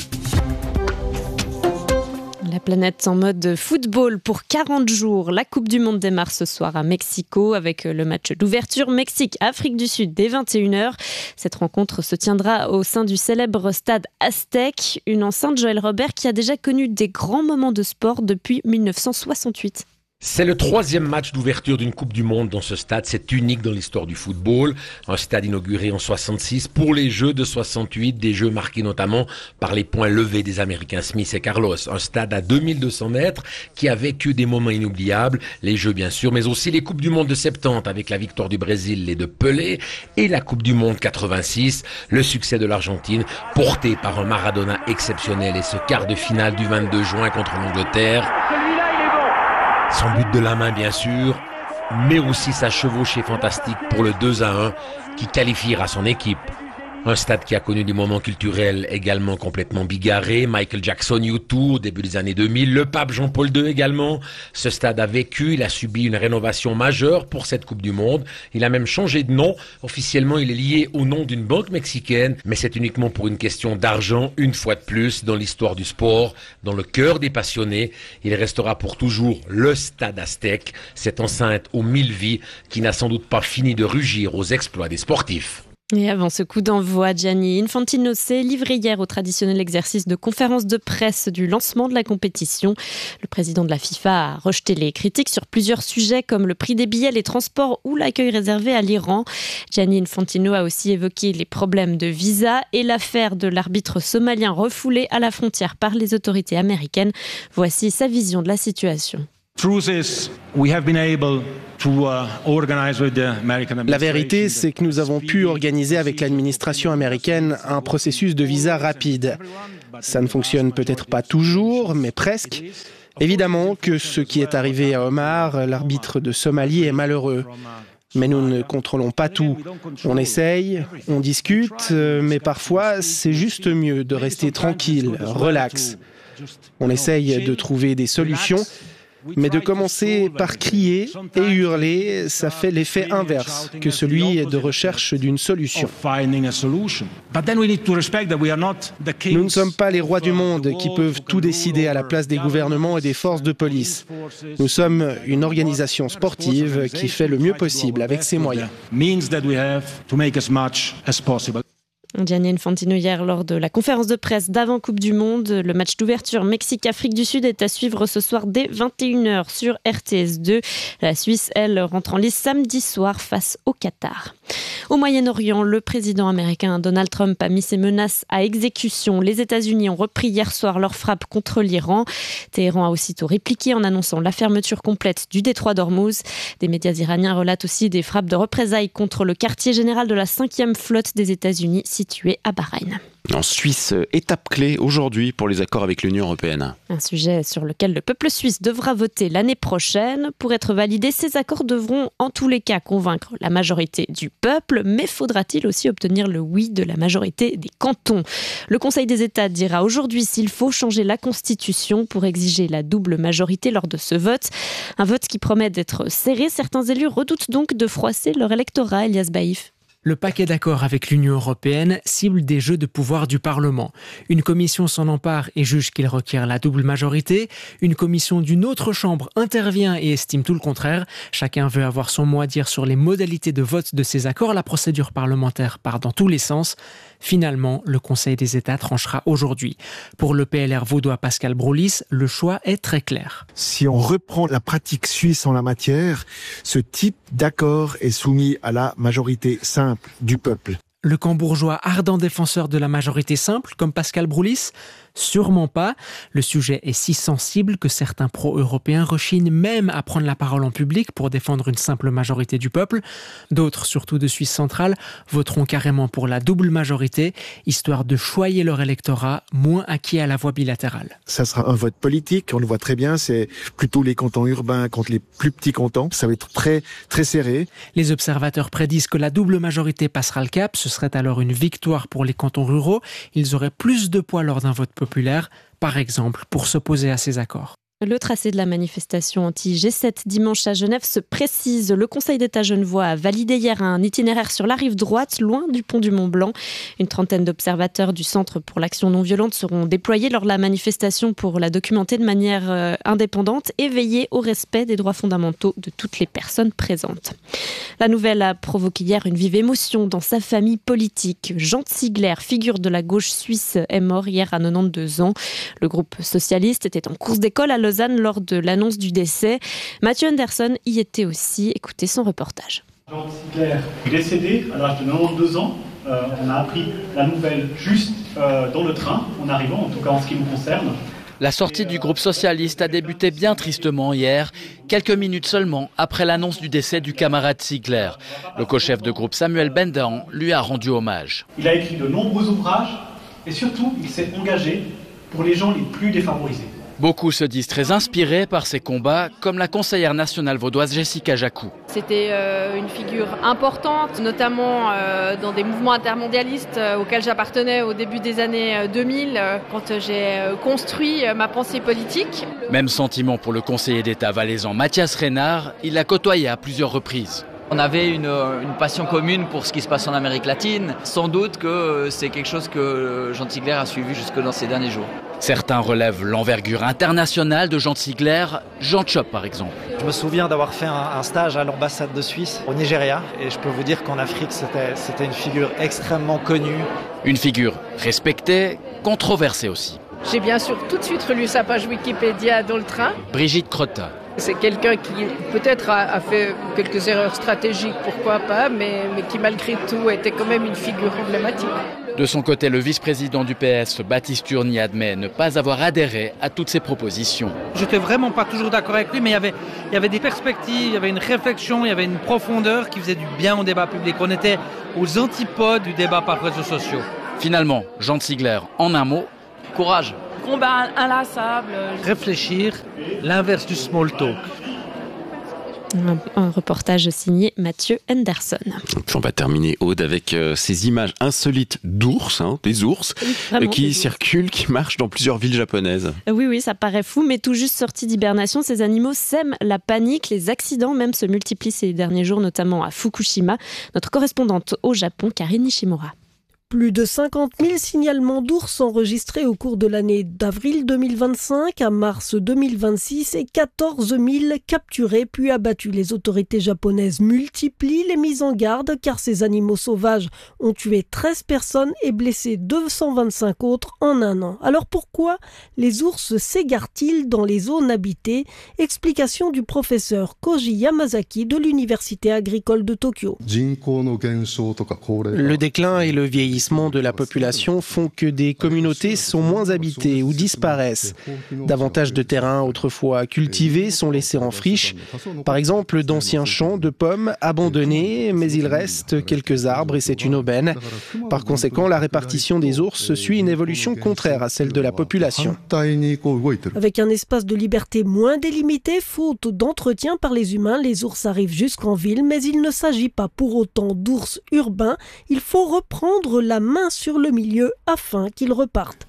La planète en mode football pour quarante jours. La Coupe du Monde démarre ce soir à Mexico avec le match d'ouverture Mexique-Afrique du Sud dès vingt et une heures. Cette rencontre se tiendra au sein du célèbre stade Aztec, une enceinte Joël Robert qui a déjà connu des grands moments de sport depuis mille neuf cent soixante-huit. C'est le troisième match d'ouverture d'une Coupe du Monde dans ce stade. C'est unique dans l'histoire du football. Un stade inauguré en soixante-six pour les Jeux de soixante-huit, des Jeux marqués notamment par les points levés des Américains Smith et Carlos. Un stade à deux mille deux cents mètres qui a vécu des moments inoubliables. Les Jeux bien sûr, mais aussi les Coupes du Monde de soixante-dix avec la victoire du Brésil et de Pelé et la Coupe du Monde quatre-vingt-six, le succès de l'Argentine porté par un Maradona exceptionnel et ce quart de finale du vingt-deux juin contre l'Angleterre. Son but de la main, bien sûr, mais aussi sa chevauchée fantastique pour le deux à un qui qualifiera son équipe. Un stade qui a connu des moments culturels également complètement bigarrés. Michael Jackson, U deux au début des années deux mille. Le pape Jean-Paul deux également. Ce stade a vécu, il a subi une rénovation majeure pour cette Coupe du Monde. Il a même changé de nom. Officiellement, il est lié au nom d'une banque mexicaine. Mais c'est uniquement pour une question d'argent, une fois de plus, dans l'histoire du sport, dans le cœur des passionnés. Il restera pour toujours le stade Aztec, cette enceinte aux mille vies qui n'a sans doute pas fini de rugir aux exploits des sportifs. Et avant ce coup d'envoi, Gianni Infantino s'est livré hier au traditionnel exercice de conférence de presse du lancement de la compétition. Le président de la FIFA a rejeté les critiques sur plusieurs sujets comme le prix des billets, les transports ou l'accueil réservé à l'Iran. Gianni Infantino a aussi évoqué les problèmes de visa et l'affaire de l'arbitre somalien refoulé à la frontière par les autorités américaines. Voici sa vision de la situation. La vérité, c'est que nous avons pu organiser avec l'administration américaine un processus de visa rapide. Ça ne fonctionne peut-être pas toujours, mais presque. Évidemment que ce qui est arrivé à Omar, l'arbitre de Somalie, est malheureux. Mais nous ne contrôlons pas tout. On essaye, on discute, mais parfois c'est juste mieux de rester tranquille, relax. On essaye de trouver des solutions, mais de commencer par crier et hurler, ça fait l'effet inverse que celui de recherche d'une solution. Nous ne sommes pas les rois du monde qui peuvent tout décider à la place des gouvernements et des forces de police. Nous sommes une organisation sportive qui fait le mieux possible avec ses moyens. Gianni Infantino hier lors de la conférence de presse d'avant Coupe du Monde. Le match d'ouverture Mexique-Afrique du Sud est à suivre ce soir dès vingt et une heures sur R T S deux. La Suisse, elle, rentre en lice samedi soir face au Qatar. Au Moyen-Orient, le président américain Donald Trump a mis ses menaces à exécution. Les États-Unis ont repris hier soir leur frappe contre l'Iran. Téhéran a aussitôt répliqué en annonçant la fermeture complète du détroit d'Ormuz. Des médias iraniens relatent aussi des frappes de représailles contre le quartier général de la cinquième flotte des États-Unis situé à Bahreïn. En Suisse, étape clé aujourd'hui pour les accords avec l'Union européenne. Un sujet sur lequel le peuple suisse devra voter l'année prochaine. Pour être validés, ces accords devront en tous les cas convaincre la majorité du peuple, mais faudra-t-il aussi obtenir le oui de la majorité des cantons ? Le Conseil des États dira aujourd'hui s'il faut changer la Constitution pour exiger la double majorité lors de ce vote. Un vote qui promet d'être serré. Certains élus redoutent donc de froisser leur électorat, Elias Baïf. Le paquet d'accords avec l'Union européenne cible des jeux de pouvoir du Parlement. Une commission s'en empare et juge qu'il requiert la double majorité. Une commission d'une autre chambre intervient et estime tout le contraire. Chacun veut avoir son mot à dire sur les modalités de vote de ces accords. La procédure parlementaire part dans tous les sens. Finalement, le Conseil des États tranchera aujourd'hui. Pour le P L R vaudois Pascal Broulis, le choix est très clair. Si on reprend la pratique suisse en la matière, ce type d'accord est soumis à la majorité simple du peuple. Le camp bourgeois ardent défenseur de la majorité simple, comme Pascal Broulis ? Sûrement pas. Le sujet est si sensible que certains pro-européens rechignent même à prendre la parole en public pour défendre une simple majorité du peuple. D'autres, surtout de Suisse centrale, voteront carrément pour la double majorité, histoire de choyer leur électorat moins acquis à la voie bilatérale. Ça sera un vote politique, on le voit très bien, c'est plutôt les cantons urbains contre les plus petits cantons. Ça va être très, très serré. Les observateurs prédisent que la double majorité passera le cap. Ce serait alors une victoire pour les cantons ruraux. Ils auraient plus de poids lors d'un vote populaire, par exemple, pour s'opposer à ces accords. Le tracé de la manifestation anti-G sept dimanche à Genève se précise. Le Conseil d'État genevois a validé hier un itinéraire sur la rive droite, loin du pont du Mont-Blanc. Une trentaine d'observateurs du Centre pour l'action non violente seront déployés lors de la manifestation pour la documenter de manière euh, indépendante et veiller au respect des droits fondamentaux de toutes les personnes présentes. La nouvelle a provoqué hier une vive émotion dans sa famille politique. Jean Ziegler, figure de la gauche suisse, est mort hier à quatre-vingt-douze ans. Le groupe socialiste était en course d'école à Lausanne lors de l'annonce du décès. Mathieu Anderson y était aussi. Écoutez son reportage. Jean Ziegler est décédé à l'âge de quatre-vingt-douze ans. Euh, on a appris la nouvelle juste euh, dans le train, en arrivant, en tout cas en ce qui nous concerne. La sortie du groupe socialiste a débuté bien tristement hier, quelques minutes seulement après l'annonce du décès du camarade Ziegler. Le co-chef de groupe Samuel Bendahan lui a rendu hommage. Il a écrit de nombreux ouvrages et surtout il s'est engagé pour les gens les plus défavorisés. Beaucoup se disent très inspirés par ces combats, comme la conseillère nationale vaudoise Jessica Jacou. C'était euh, une figure importante, notamment euh, dans des mouvements intermondialistes euh, auxquels j'appartenais au début des années deux mille, euh, quand j'ai euh, construit euh, ma pensée politique. Même sentiment pour le conseiller d'État valaisan Mathias Reynard, il l'a côtoyé à plusieurs reprises. On avait une, une passion commune pour ce qui se passe en Amérique latine. Sans doute que c'est quelque chose que Jean Tigler a suivi jusque dans ces derniers jours. Certains relèvent l'envergure internationale de Jean Tigler, Jean Chop par exemple. Je me souviens d'avoir fait un, un stage à l'ambassade de Suisse au Nigeria et je peux vous dire qu'en Afrique c'était, c'était une figure extrêmement connue. Une figure respectée, controversée aussi. J'ai bien sûr tout de suite relu sa page Wikipédia dans le train. Brigitte Crotta. C'est quelqu'un qui peut-être a, a fait quelques erreurs stratégiques, pourquoi pas, mais, mais qui malgré tout était quand même une figure emblématique. De son côté, le vice-président du P S, Baptiste Urny, admet ne pas avoir adhéré à toutes ces propositions. Je n'étais vraiment pas toujours d'accord avec lui, mais il y avait, il y avait des perspectives, il y avait une réflexion, il y avait une profondeur qui faisait du bien au débat public. On était aux antipodes du débat par réseaux sociaux. Finalement, Jean Tigler, en un mot, courage. Combat inlassable. Réfléchir, l'inverse du small talk. Un, un reportage signé Mathieu Henderson. On va terminer, Aude, avec euh, ces images insolites d'ours, hein, des ours, oui, vraiment, euh, qui des circulent, ours. qui marchent dans plusieurs villes japonaises. Oui, oui, ça paraît fou, mais tout juste sortis d'hibernation, ces animaux sèment la panique. Les accidents même se multiplient ces derniers jours, notamment à Fukushima. Notre correspondante au Japon, Karine Nishimura. Plus de cinquante mille signalements d'ours enregistrés au cours de l'année d'avril deux mille vingt-cinq à mars deux mille vingt-six et quatorze mille capturés puis abattus. Les autorités japonaises multiplient les mises en garde car ces animaux sauvages ont tué treize personnes et blessé deux cent vingt-cinq autres en un an. Alors pourquoi les ours s'égarent-ils dans les zones habitées? Explication du professeur Koji Yamazaki de l'Université agricole de Tokyo. Le déclin et le vieillissement de la population font que des communautés sont moins habitées ou disparaissent. Davantage de terrains autrefois cultivés sont laissés en friche. Par exemple, d'anciens champs de pommes abandonnés, mais il reste quelques arbres et c'est une aubaine. Par conséquent, la répartition des ours suit une évolution contraire à celle de la population. Avec un espace de liberté moins délimité, faute d'entretien par les humains, les ours arrivent jusqu'en ville, mais il ne s'agit pas pour autant d'ours urbains. Il faut reprendre la main sur le milieu afin qu'ils repartent.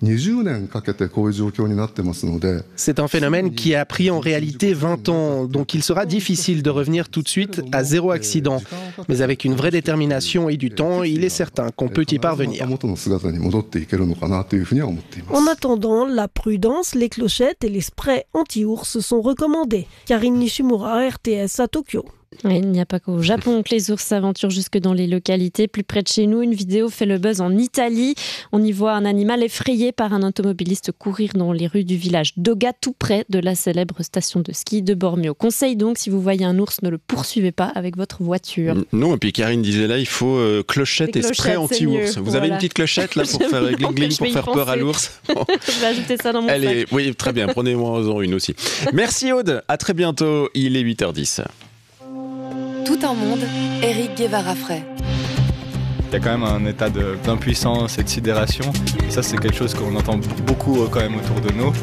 C'est un phénomène qui a pris en réalité vingt ans, donc il sera difficile de revenir tout de suite à zéro accident. Mais avec une vraie détermination et du temps, il est certain qu'on peut y parvenir. En attendant, la prudence, les clochettes et les sprays anti-ours sont recommandés. Karine Nishimura, R T S à Tokyo. Et il n'y a pas qu'au Japon que les ours s'aventurent jusque dans les localités. Plus près de chez nous, une vidéo fait le buzz en Italie. On y voit un animal effrayé par un automobiliste courir dans les rues du village d'Oga, tout près de la célèbre station de ski de Bormio. Conseil donc, si vous voyez un ours, ne le poursuivez pas avec votre voiture. Non, et puis Karine disait là, il faut euh, clochette et spray anti-ours. Vous voilà. avez une petite clochette là pour faire gling-gling, pour faire peur penser. à l'ours. Je vais ajouter ça dans mon Elle sac. Est... Oui, très bien, prenez-moi-en une aussi. Merci Aude, à très bientôt, il est huit heures dix. Tout un monde, Éric Guevara-Fray. Il y a quand même un état de, d'impuissance et de sidération. Et ça, c'est quelque chose qu'on entend beaucoup quand même autour de nous.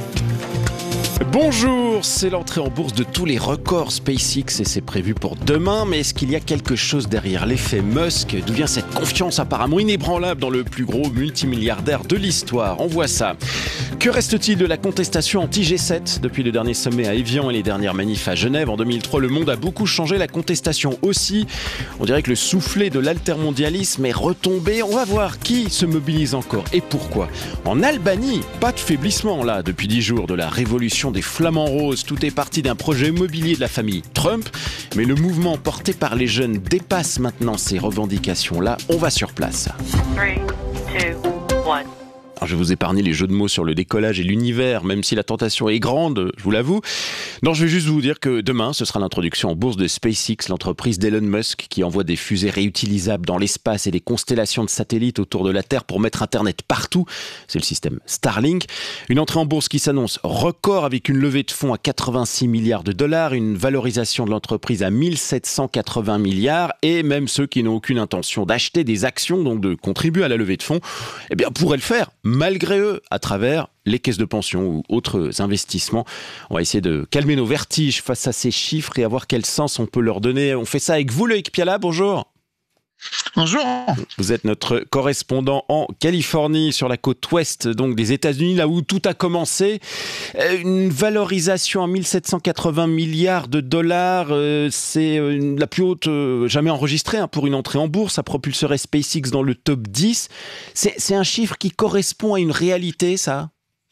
Bonjour, c'est l'entrée en bourse de tous les records SpaceX et c'est prévu pour demain. Mais est-ce qu'il y a quelque chose derrière l'effet Musk? D'où vient cette confiance apparemment inébranlable dans le plus gros multimilliardaire de l'histoire? On voit ça. Que reste-t-il de la contestation anti-G sept? Depuis le dernier sommet à Évian et les dernières manifs à Genève en deux mille trois, le monde a beaucoup changé, la contestation aussi. On dirait que le soufflet de l'altermondialisme est retombé. On va voir qui se mobilise encore et pourquoi. En Albanie, pas de faiblissement là depuis dix jours de la révolution des flamants roses. Tout est parti d'un projet immobilier de la famille Trump, mais le mouvement porté par les jeunes dépasse maintenant ces revendications-là. On va sur place. three, two, one. Alors je vais vous épargner les jeux de mots sur le décollage et l'univers, même si la tentation est grande, je vous l'avoue. Non, je vais juste vous dire que demain, ce sera l'introduction en bourse de SpaceX, l'entreprise d'Elon Musk, qui envoie des fusées réutilisables dans l'espace et des constellations de satellites autour de la Terre pour mettre Internet partout. C'est le système Starlink. Une entrée en bourse qui s'annonce record avec une levée de fonds à quatre-vingt-six milliards de dollars, une valorisation de l'entreprise à mille sept cent quatre-vingts milliards, et même ceux qui n'ont aucune intention d'acheter des actions, donc de contribuer à la levée de fonds, eh bien, pourraient le faire. Malgré eux, à travers les caisses de pension ou autres investissements. On va essayer de calmer nos vertiges face à ces chiffres et à voir quel sens on peut leur donner. On fait ça avec vous, Loïc Piala, bonjour. Bonjour. Vous êtes notre correspondant en Californie, sur la côte ouest donc des États-Unis, là où tout a commencé. Une valorisation à mille sept cent quatre-vingts milliards de dollars, c'est la plus haute jamais enregistrée hein, pour une entrée en bourse. Ça propulserait SpaceX dans le top dix. C'est, c'est un chiffre qui correspond à une réalité, ça ?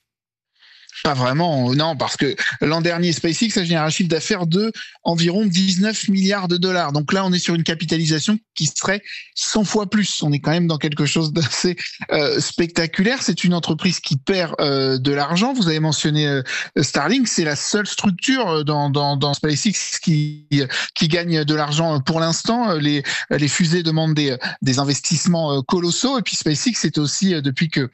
Pas vraiment, non, parce que l'an dernier, SpaceX a généré un chiffre d'affaires de environ dix-neuf milliards de dollars. Donc là, on est sur une capitalisation qui serait cent fois plus. On est quand même dans quelque chose d'assez euh, spectaculaire. C'est une entreprise qui perd euh, de l'argent. Vous avez mentionné euh, Starlink, c'est la seule structure dans, dans, dans SpaceX qui, qui gagne de l'argent pour l'instant. Les, les fusées demandent des, des investissements colossaux. Et puis SpaceX, c'est aussi, depuis que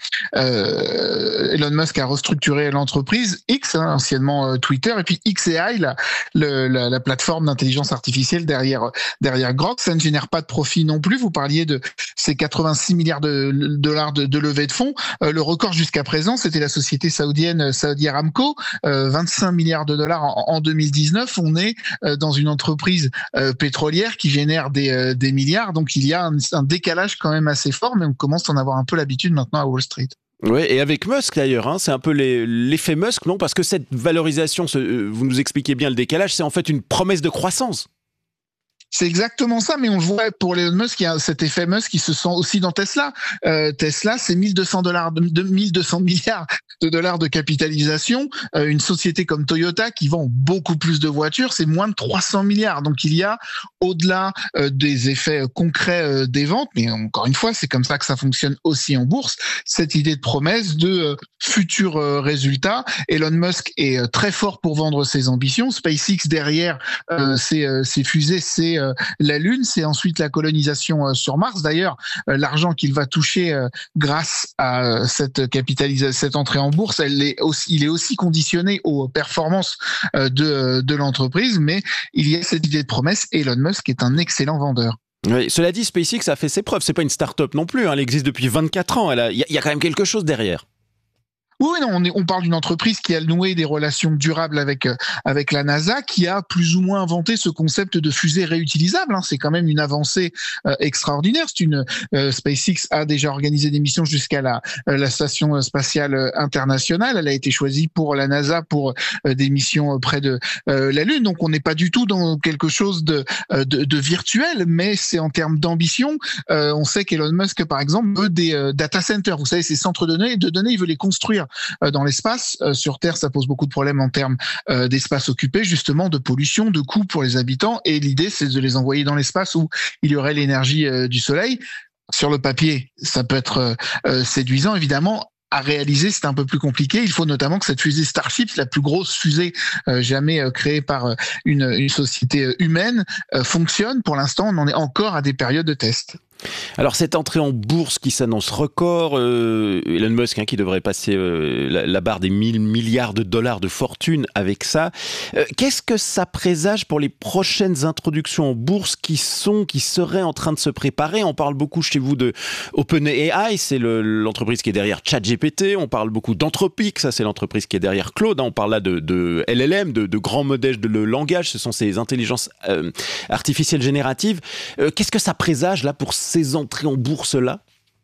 euh, Elon Musk a restructuré l'entreprise, entreprise X, hein, anciennement euh, Twitter, et puis X A I, la, le, la, la plateforme d'intelligence artificielle derrière, derrière Grok. Ça ne génère pas de profit non plus. Vous parliez de ces quatre-vingt-six milliards de dollars de, de levée de fonds. Euh, le record jusqu'à présent, c'était la société saoudienne Saudi Aramco, euh, vingt-cinq milliards de dollars en, en deux mille dix-neuf. On est euh, dans une entreprise euh, pétrolière qui génère des, euh, des milliards. Donc il y a un, un décalage quand même assez fort, mais on commence à en avoir un peu l'habitude maintenant à Wall Street. Oui, et avec Musk d'ailleurs, hein, c'est un peu les, l'effet Musk, non ? Parce que cette valorisation, ce, vous nous expliquez bien le décalage, c'est en fait une promesse de croissance. C'est exactement ça, mais on le voit pour Elon Musk, il y a cet effet Musk qui se sent aussi dans Tesla. Euh, Tesla, c'est mille deux cents dollars, de mille deux cents milliards de dollars de capitalisation. Euh, une société comme Toyota qui vend beaucoup plus de voitures, c'est moins de trois cents milliards. Donc il y a, au-delà euh, des effets concrets euh, des ventes, mais encore une fois, c'est comme ça que ça fonctionne aussi en bourse, cette idée de promesse de euh, futurs euh, résultats. Elon Musk est euh, très fort pour vendre ses ambitions. SpaceX derrière euh, ses, euh, ses fusées, c'est euh, la Lune, c'est ensuite la colonisation euh, sur Mars. D'ailleurs, euh, l'argent qu'il va toucher euh, grâce à euh, cette capitalisation, cette entrée en bourse, elle est aussi, il est aussi conditionné aux performances euh, de, de l'entreprise, mais il y a cette idée de promesse. Elon Musk est un excellent vendeur. Oui, cela dit, SpaceX a fait ses preuves. C'est pas une start-up non plus. Hein. Elle existe depuis vingt-quatre ans. Il y, y a quand même quelque chose derrière. Oui, non, on, est, on parle d'une entreprise qui a noué des relations durables avec euh, avec la NASA, qui a plus ou moins inventé ce concept de fusée réutilisable. Hein. C'est quand même une avancée euh, extraordinaire. C'est une euh, SpaceX a déjà organisé des missions jusqu'à la euh, la station spatiale internationale. Elle a été choisie pour la NASA pour euh, des missions près de euh, la Lune. Donc on n'est pas du tout dans quelque chose de de, de virtuel, mais c'est en termes d'ambition. Euh, on sait qu'Elon Musk, par exemple, veut des euh, data centers. Vous savez, ces centres de données, de données, il veut les construire dans l'espace. Sur Terre, ça pose beaucoup de problèmes en termes d'espace occupé, justement, de pollution, de coûts pour les habitants. Et l'idée, c'est de les envoyer dans l'espace où il y aurait l'énergie du soleil. Sur le papier, ça peut être séduisant, évidemment. À réaliser, c'est un peu plus compliqué. Il faut notamment que cette fusée Starship, la plus grosse fusée euh, jamais euh, créée par euh, une, une société humaine, euh, fonctionne. Pour l'instant, on en est encore à des périodes de test. Alors cette entrée en bourse qui s'annonce record, euh, Elon Musk hein, qui devrait passer euh, la, la barre des mille milliards de dollars de fortune avec ça. Euh, qu'est-ce que ça présage pour les prochaines introductions en bourse qui sont, qui seraient en train de se préparer ? On parle beaucoup chez vous de OpenAI, c'est le, l'entreprise qui est derrière ChatGPT. On parle beaucoup d'Anthropic, ça c'est l'entreprise qui est derrière Claude. Hein, on parle là de, de L L M, de, de grands modèles de le langage. Ce sont ces intelligences euh, artificielles génératives. Euh, qu'est-ce que ça présage là pour ces entrées en bourse-là ?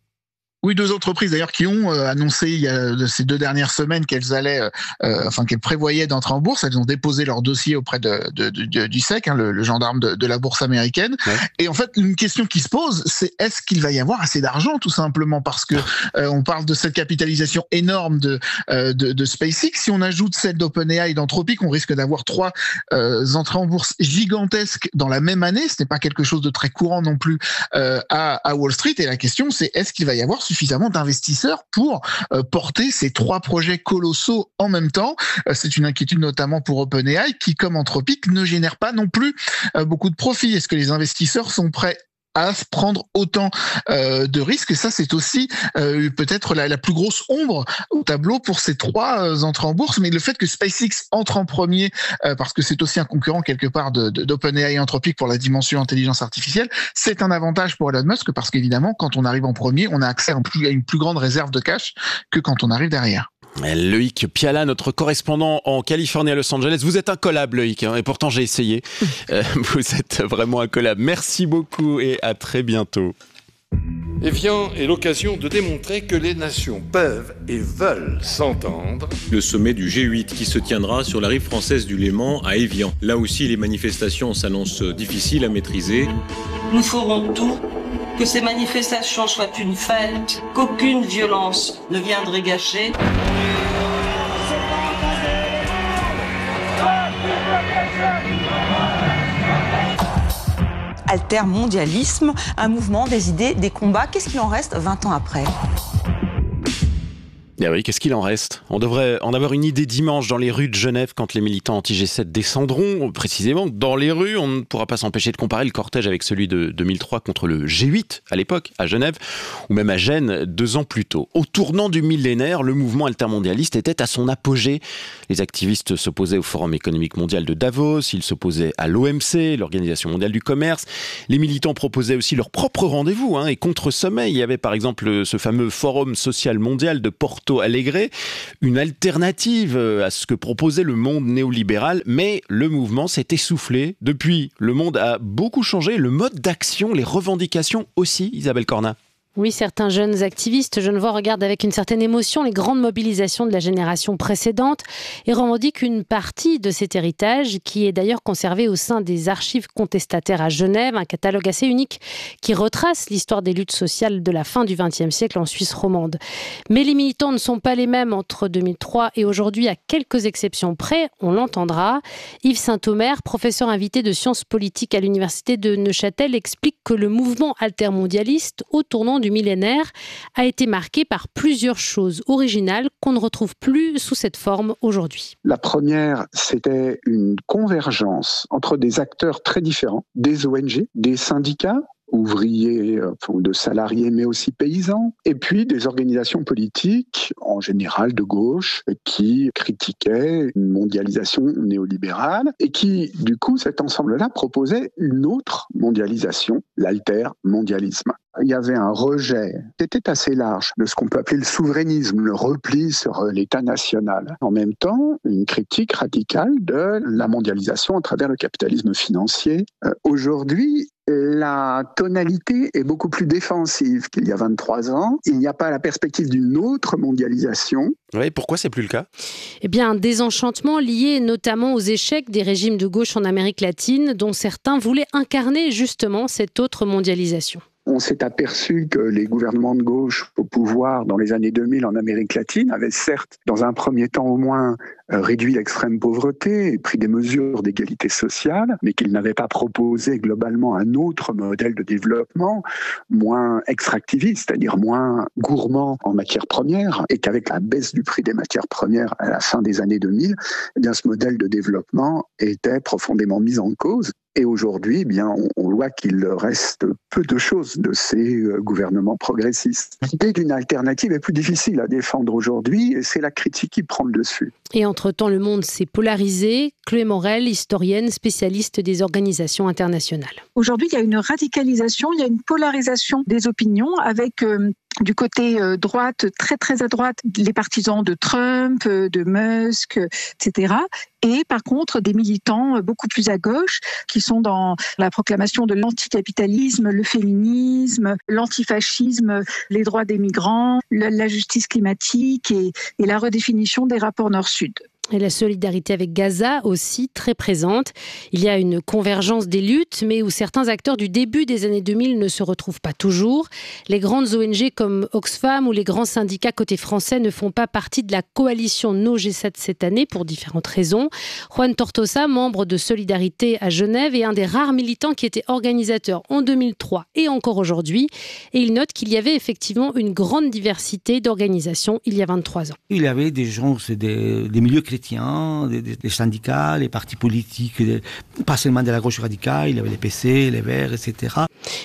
Oui, deux entreprises d'ailleurs qui ont euh, annoncé il y a de ces deux dernières semaines qu'elles allaient, euh, enfin qu'elles prévoyaient d'entrer en bourse. Elles ont déposé leur dossier auprès de, de, de du S E C, hein, le, le gendarme de, de la bourse américaine. Ouais. Et en fait, une question qui se pose, c'est est-ce qu'il va y avoir assez d'argent, tout simplement, parce que euh, on parle de cette capitalisation énorme de, euh, de de SpaceX. Si on ajoute celle d'OpenAI et d'Anthropic, on risque d'avoir trois euh, entrées en bourse gigantesques dans la même année. Ce n'est pas quelque chose de très courant non plus euh, à, à Wall Street. Et la question, c'est est-ce qu'il va y avoir suffisamment d'investisseurs pour euh, porter ces trois projets colossaux en même temps. Euh, c'est une inquiétude notamment pour OpenAI qui, comme Anthropic, ne génère pas non plus euh, beaucoup de profits. Est-ce que les investisseurs sont prêts à prendre autant euh, de risques? Et ça, c'est aussi euh, peut-être la, la plus grosse ombre au tableau pour ces trois euh, entrées en bourse. Mais le fait que SpaceX entre en premier, euh, parce que c'est aussi un concurrent quelque part de, de, d'OpenAI et Anthropic pour la dimension intelligence artificielle, c'est un avantage pour Elon Musk parce qu'évidemment, quand on arrive en premier, on a accès à, un plus, à une plus grande réserve de cash que quand on arrive derrière. Loïc Piala, notre correspondant en Californie à Los Angeles. Vous êtes incollable, Loïc, hein, et pourtant j'ai essayé. euh, vous êtes vraiment incollable. Merci beaucoup et à très bientôt. Évian est l'occasion de démontrer que les nations peuvent et veulent s'entendre. Le sommet du G huit qui se tiendra sur la rive française du Léman à Évian. Là aussi, les manifestations s'annoncent difficiles à maîtriser. Nous ferons tout que ces manifestations soient une fête, qu'aucune violence ne viendrait gâcher. Altermondialisme, un mouvement, des idées, des combats. Qu'est-ce qu'il en reste vingt ans après ? Eh oui, qu'est-ce qu'il en reste ? On devrait en avoir une idée dimanche dans les rues de Genève quand les militants anti-G sept descendront. Précisément, dans les rues, on ne pourra pas s'empêcher de comparer le cortège avec celui de deux mille trois contre le G huit à l'époque, à Genève, ou même à Gênes deux ans plus tôt. Au tournant du millénaire, le mouvement altermondialiste était à son apogée. Les activistes s'opposaient au Forum économique mondial de Davos, ils s'opposaient à l'O M C, l'Organisation mondiale du commerce. Les militants proposaient aussi leur propre rendez-vous, hein, et contre-sommet. Il y avait par exemple ce fameux Forum social mondial de Porto Alegre, une alternative à ce que proposait le monde néolibéral, mais le mouvement s'est essoufflé. Depuis, le monde a beaucoup changé, le mode d'action, les revendications aussi, Isabelle Cornat. Oui, certains jeunes activistes genevois regardent avec une certaine émotion les grandes mobilisations de la génération précédente et revendiquent une partie de cet héritage qui est d'ailleurs conservé au sein des archives contestataires à Genève, un catalogue assez unique qui retrace l'histoire des luttes sociales de la fin du vingtième siècle en Suisse romande. Mais les militants ne sont pas les mêmes entre deux mille trois et aujourd'hui, à quelques exceptions près, on l'entendra. Yves Saint-Omer, professeur invité de sciences politiques à l'université de Neuchâtel, explique que le mouvement altermondialiste au tournant du millénaire a été marqué par plusieurs choses originales qu'on ne retrouve plus sous cette forme aujourd'hui. La première, c'était une convergence entre des acteurs très différents, des O N G, des syndicats, ouvriers, de salariés, mais aussi paysans, et puis des organisations politiques, en général de gauche, qui critiquaient une mondialisation néolibérale, et qui, du coup, cet ensemble-là proposait une autre mondialisation, l'altermondialisme. Il y avait un rejet, c'était assez large, de ce qu'on peut appeler le souverainisme, le repli sur l'État national. En même temps, une critique radicale de la mondialisation à travers le capitalisme financier. Euh, aujourd'hui, la tonalité est beaucoup plus défensive qu'il y a vingt-trois ans. Il n'y a pas la perspective d'une autre mondialisation. Oui, pourquoi c'est plus le cas ? Eh bien, un désenchantement lié notamment aux échecs des régimes de gauche en Amérique latine, dont certains voulaient incarner justement cette autre mondialisation. On s'est aperçu que les gouvernements de gauche au pouvoir dans les années deux mille en Amérique latine avaient certes, dans un premier temps au moins, réduit l'extrême pauvreté et pris des mesures d'égalité sociale, mais qu'ils n'avaient pas proposé globalement un autre modèle de développement moins extractiviste, c'est-à-dire moins gourmand en matières premières, et qu'avec la baisse du prix des matières premières à la fin des années deux mille, eh bien, ce modèle de développement était profondément mis en cause. Et aujourd'hui, eh bien, on, on voit qu'il reste peu de choses de ces euh, gouvernements progressistes. L'idée d'une alternative est plus difficile à défendre aujourd'hui, et c'est la critique qui prend le dessus. Et entre-temps, le monde s'est polarisé. Chloé Morel, historienne, spécialiste des organisations internationales. Aujourd'hui, il y a une radicalisation, il y a une polarisation des opinions avec... Euh, du côté euh, droite, très très à droite, les partisans de Trump, euh, de Musk, euh, et cetera. Et par contre, des militants euh, beaucoup plus à gauche, qui sont dans la proclamation de l'anticapitalisme, le féminisme, l'antifascisme, les droits des migrants, la, la justice climatique et, et la redéfinition des rapports nord-sud. Et la solidarité avec Gaza aussi très présente. Il y a une convergence des luttes, mais où certains acteurs du début des années deux mille ne se retrouvent pas toujours. Les grandes O N G comme Oxfam ou les grands syndicats côté français ne font pas partie de la coalition No G sept cette année pour différentes raisons. Juan Tortosa, membre de Solidarité à Genève, est un des rares militants qui était organisateur en deux mille trois et encore aujourd'hui. Et il note qu'il y avait effectivement une grande diversité d'organisations il y a vingt-trois ans. Il y avait des gens, c'est des, des milieux chrétiens, des, des, des syndicats, les partis politiques, des, pas seulement de la gauche radicale, il y avait les P C, les Verts, et cetera.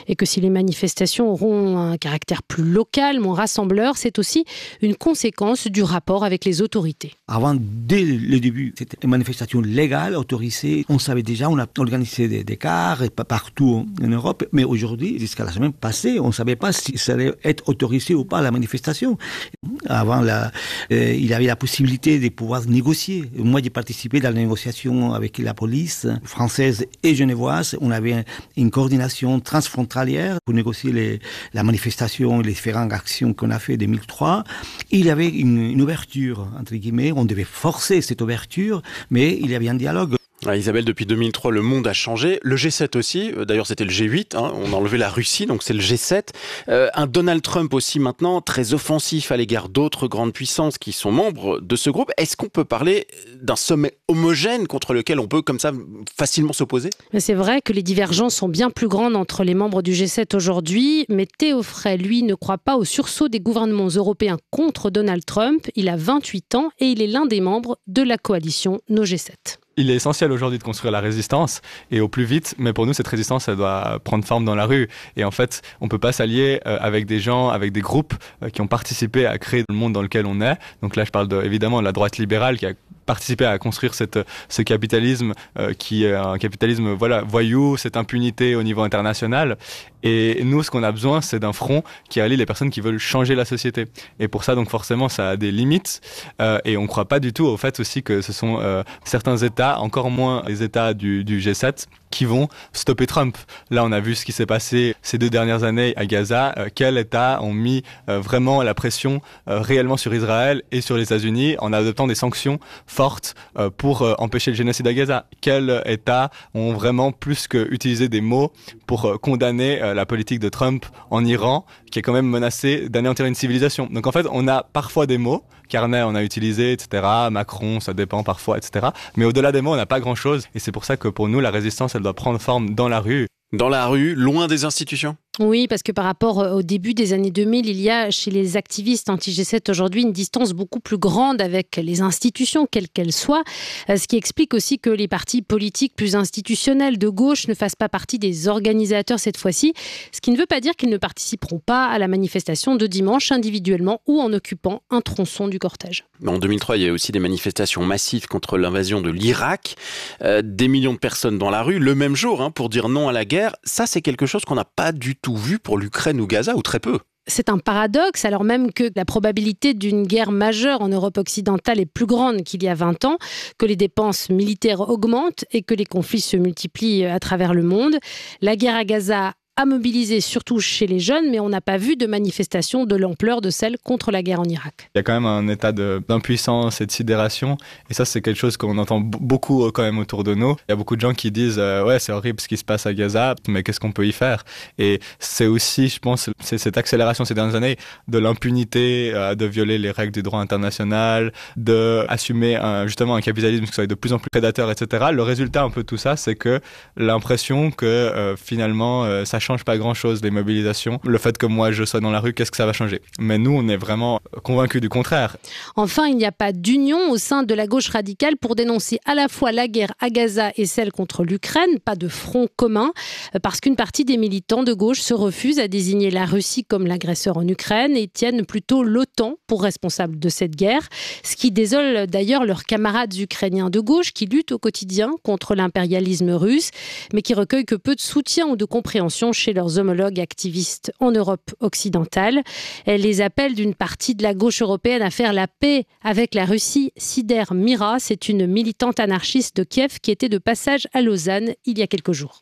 et que si les manifestations auront un caractère plus local, moins rassembleur, c'est aussi une conséquence du rapport avec les autorités. Avant, dès le début, c'était une manifestation légale, autorisée. On savait déjà, on a organisé des, des cars partout en Europe, mais aujourd'hui, jusqu'à la semaine passée, on ne savait pas si ça allait être autorisé ou pas la manifestation. Avant, la, euh, il y avait la possibilité de pouvoir négocier. Moi, j'ai participé dans la négociation avec la police française et genevoise. On avait une coordination transfrontalière pour négocier les, la manifestation et les différentes actions qu'on a fait en deux mille trois. Il y avait une, une ouverture, entre guillemets. On devait forcer cette ouverture, mais il y avait un dialogue. Ah, Isabelle, depuis deux mille trois, le monde a changé. Le G sept aussi. D'ailleurs, c'était le G huit. Hein. On a enlevé la Russie, donc c'est le G sept. Euh, un Donald Trump aussi maintenant, très offensif à l'égard d'autres grandes puissances qui sont membres de ce groupe. Est-ce qu'on peut parler d'un sommet homogène contre lequel on peut comme ça facilement s'opposer ? C'est vrai que les divergences sont bien plus grandes entre les membres du G sept aujourd'hui, mais Théo Frey, lui, ne croit pas au sursaut des gouvernements européens contre Donald Trump. Il a vingt-huit ans et il est l'un des membres de la coalition No G sept. Il est essentiel aujourd'hui de construire la résistance et au plus vite, mais pour nous cette résistance elle doit prendre forme dans la rue et en fait on ne peut pas s'allier avec des gens, avec des groupes qui ont participé à créer le monde dans lequel on est. Donc là je parle de, évidemment de la droite libérale qui a participé à construire cette, ce capitalisme euh, qui est un capitalisme voilà, voyou, cette impunité au niveau international. Et nous, ce qu'on a besoin, c'est d'un front qui allie les personnes qui veulent changer la société. Et pour ça, donc forcément, ça a des limites. Euh, et on ne croit pas du tout au fait aussi que ce sont euh, certains États, encore moins les États du, du G sept, qui vont stopper Trump. Là, on a vu ce qui s'est passé ces deux dernières années à Gaza. Euh, quels États ont mis euh, vraiment la pression euh, réellement sur Israël et sur les États-Unis en adoptant des sanctions fortes euh, pour euh, empêcher le génocide à Gaza? Quels États ont vraiment plus que utilisé des mots pour euh, condamner euh, la politique de Trump en Iran, qui est quand même menacée d'anéantir une civilisation? Donc en fait, on a parfois des mots. Carnet, on a utilisé, et cetera. Macron, ça dépend parfois, et cetera. Mais au-delà des mots, on n'a pas grand-chose. Et c'est pour ça que pour nous, la résistance, elle doit prendre forme dans la rue. Dans la rue, loin des institutions ? Oui, parce que par rapport au début des années deux mille, il y a chez les activistes anti-G sept aujourd'hui une distance beaucoup plus grande avec les institutions, quelles qu'elles soient, ce qui explique aussi que les partis politiques plus institutionnels de gauche ne fassent pas partie des organisateurs cette fois-ci, ce qui ne veut pas dire qu'ils ne participeront pas à la manifestation de dimanche individuellement ou en occupant un tronçon du cortège. En deux mille trois, il y a aussi des manifestations massives contre l'invasion de l'Irak, euh, des millions de personnes dans la rue, le même jour, hein, pour dire non à la guerre. Ça, c'est quelque chose qu'on n'a pas du tout vu pour l'Ukraine ou Gaza, ou très peu. C'est un paradoxe, alors même que la probabilité d'une guerre majeure en Europe occidentale est plus grande qu'il y a vingt ans, que les dépenses militaires augmentent et que les conflits se multiplient à travers le monde. La guerre à Gaza a mobilisé surtout chez les jeunes, mais on n'a pas vu de manifestation de l'ampleur de celle contre la guerre en Irak. Il y a quand même un état de, d'impuissance et de sidération, et ça c'est quelque chose qu'on entend b- beaucoup quand même autour de nous. Il y a beaucoup de gens qui disent euh, ouais c'est horrible ce qui se passe à Gaza, mais qu'est-ce qu'on peut y faire? Et c'est aussi, je pense, c'est cette accélération ces dernières années de l'impunité, euh, de violer les règles du droit international, de assumer un, justement un capitalisme qui soit de plus en plus prédateur, et cetera. Le résultat un peu de tout ça, c'est que l'impression que euh, finalement euh, ça change pas grand-chose, les mobilisations. Le fait que moi je sois dans la rue, qu'est-ce que ça va changer? Mais nous, on est vraiment convaincus du contraire. Enfin, il n'y a pas d'union au sein de la gauche radicale pour dénoncer à la fois la guerre à Gaza et celle contre l'Ukraine, pas de front commun, parce qu'une partie des militants de gauche se refusent à désigner la Russie comme l'agresseur en Ukraine et tiennent plutôt l'OTAN pour responsable de cette guerre, ce qui désole d'ailleurs leurs camarades ukrainiens de gauche qui luttent au quotidien contre l'impérialisme russe, mais qui recueillent que peu de soutien ou de compréhension chez leurs homologues activistes en Europe occidentale. Elle les appelle d'une partie de la gauche européenne à faire la paix avec la Russie. Sider Mira, c'est une militante anarchiste de Kiev qui était de passage à Lausanne il y a quelques jours.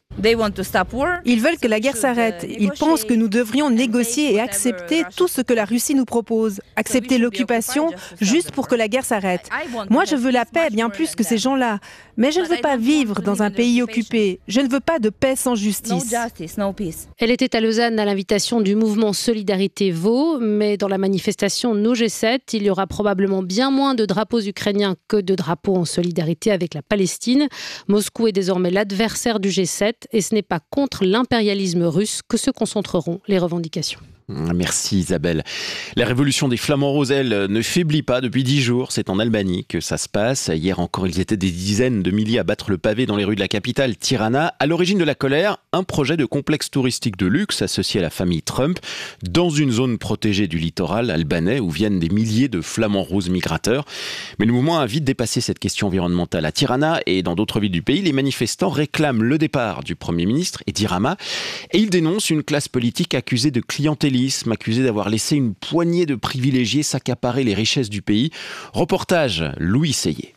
Ils veulent que la guerre s'arrête. Ils pensent que nous devrions négocier et accepter tout ce que la Russie nous propose. Accepter l'occupation juste pour que la guerre s'arrête. Moi, je veux la paix bien plus que ces gens-là. Mais je ne veux pas vivre dans un pays occupé. Je ne veux pas de paix sans justice. Elle était à Lausanne à l'invitation du mouvement Solidarité Vaud, mais dans la manifestation No G sept, il y aura probablement bien moins de drapeaux ukrainiens que de drapeaux en solidarité avec la Palestine. Moscou est désormais l'adversaire du G sept et ce n'est pas contre l'impérialisme russe que se concentreront les revendications. Merci Isabelle. La révolution des flamants roses, elle, ne faiblit pas depuis dix jours. C'est en Albanie que ça se passe. Hier encore, ils étaient des dizaines de milliers à battre le pavé dans les rues de la capitale, Tirana. À l'origine de la colère, un projet de complexe touristique de luxe associé à la famille Trump dans une zone protégée du littoral albanais où viennent des milliers de flamants roses migrateurs. Mais le mouvement a vite dépassé cette question environnementale. À Tirana et dans d'autres villes du pays, les manifestants réclament le départ du Premier ministre Edi Rama et ils dénoncent une classe politique accusée de clientélisme, accusé d'avoir laissé une poignée de privilégiés s'accaparer les richesses du pays. Reportage Louis Seyé.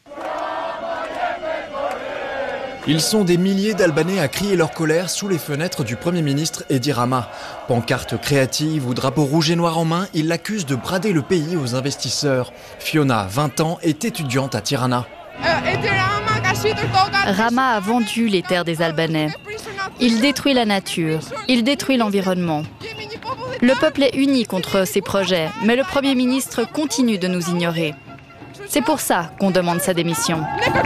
Ils sont des milliers d'Albanais à crier leur colère sous les fenêtres du Premier ministre Edi Rama. Pancartes créatives ou drapeaux rouge et noir en main, ils l'accusent de brader le pays aux investisseurs. Fiona, vingt ans, est étudiante à Tirana. Rama a vendu les terres des Albanais. Il détruit la nature, il détruit l'environnement. Le peuple est uni contre ces projets, mais le Premier ministre continue de nous ignorer. C'est pour ça qu'on demande sa démission.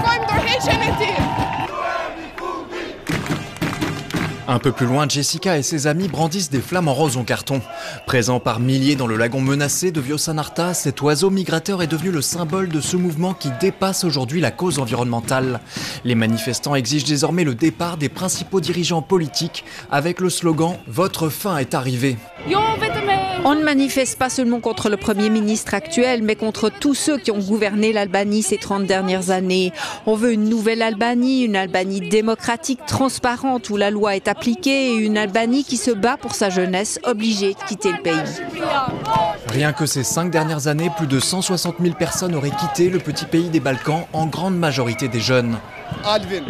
Un peu plus loin, Jessica et ses amis brandissent des flamants roses en carton. Présent par milliers dans le lagon menacé de Viosanarta, cet oiseau migrateur est devenu le symbole de ce mouvement qui dépasse aujourd'hui la cause environnementale. Les manifestants exigent désormais le départ des principaux dirigeants politiques avec le slogan « Votre fin est arrivée ». On ne manifeste pas seulement contre le Premier ministre actuel, mais contre tous ceux qui ont gouverné l'Albanie ces trente dernières années. On veut une nouvelle Albanie, une Albanie démocratique, transparente, où la loi est appliquée, et une Albanie qui se bat pour sa jeunesse, obligée de quitter le pays. Rien que ces cinq dernières années, plus de cent soixante mille personnes auraient quitté le petit pays des Balkans, en grande majorité des jeunes.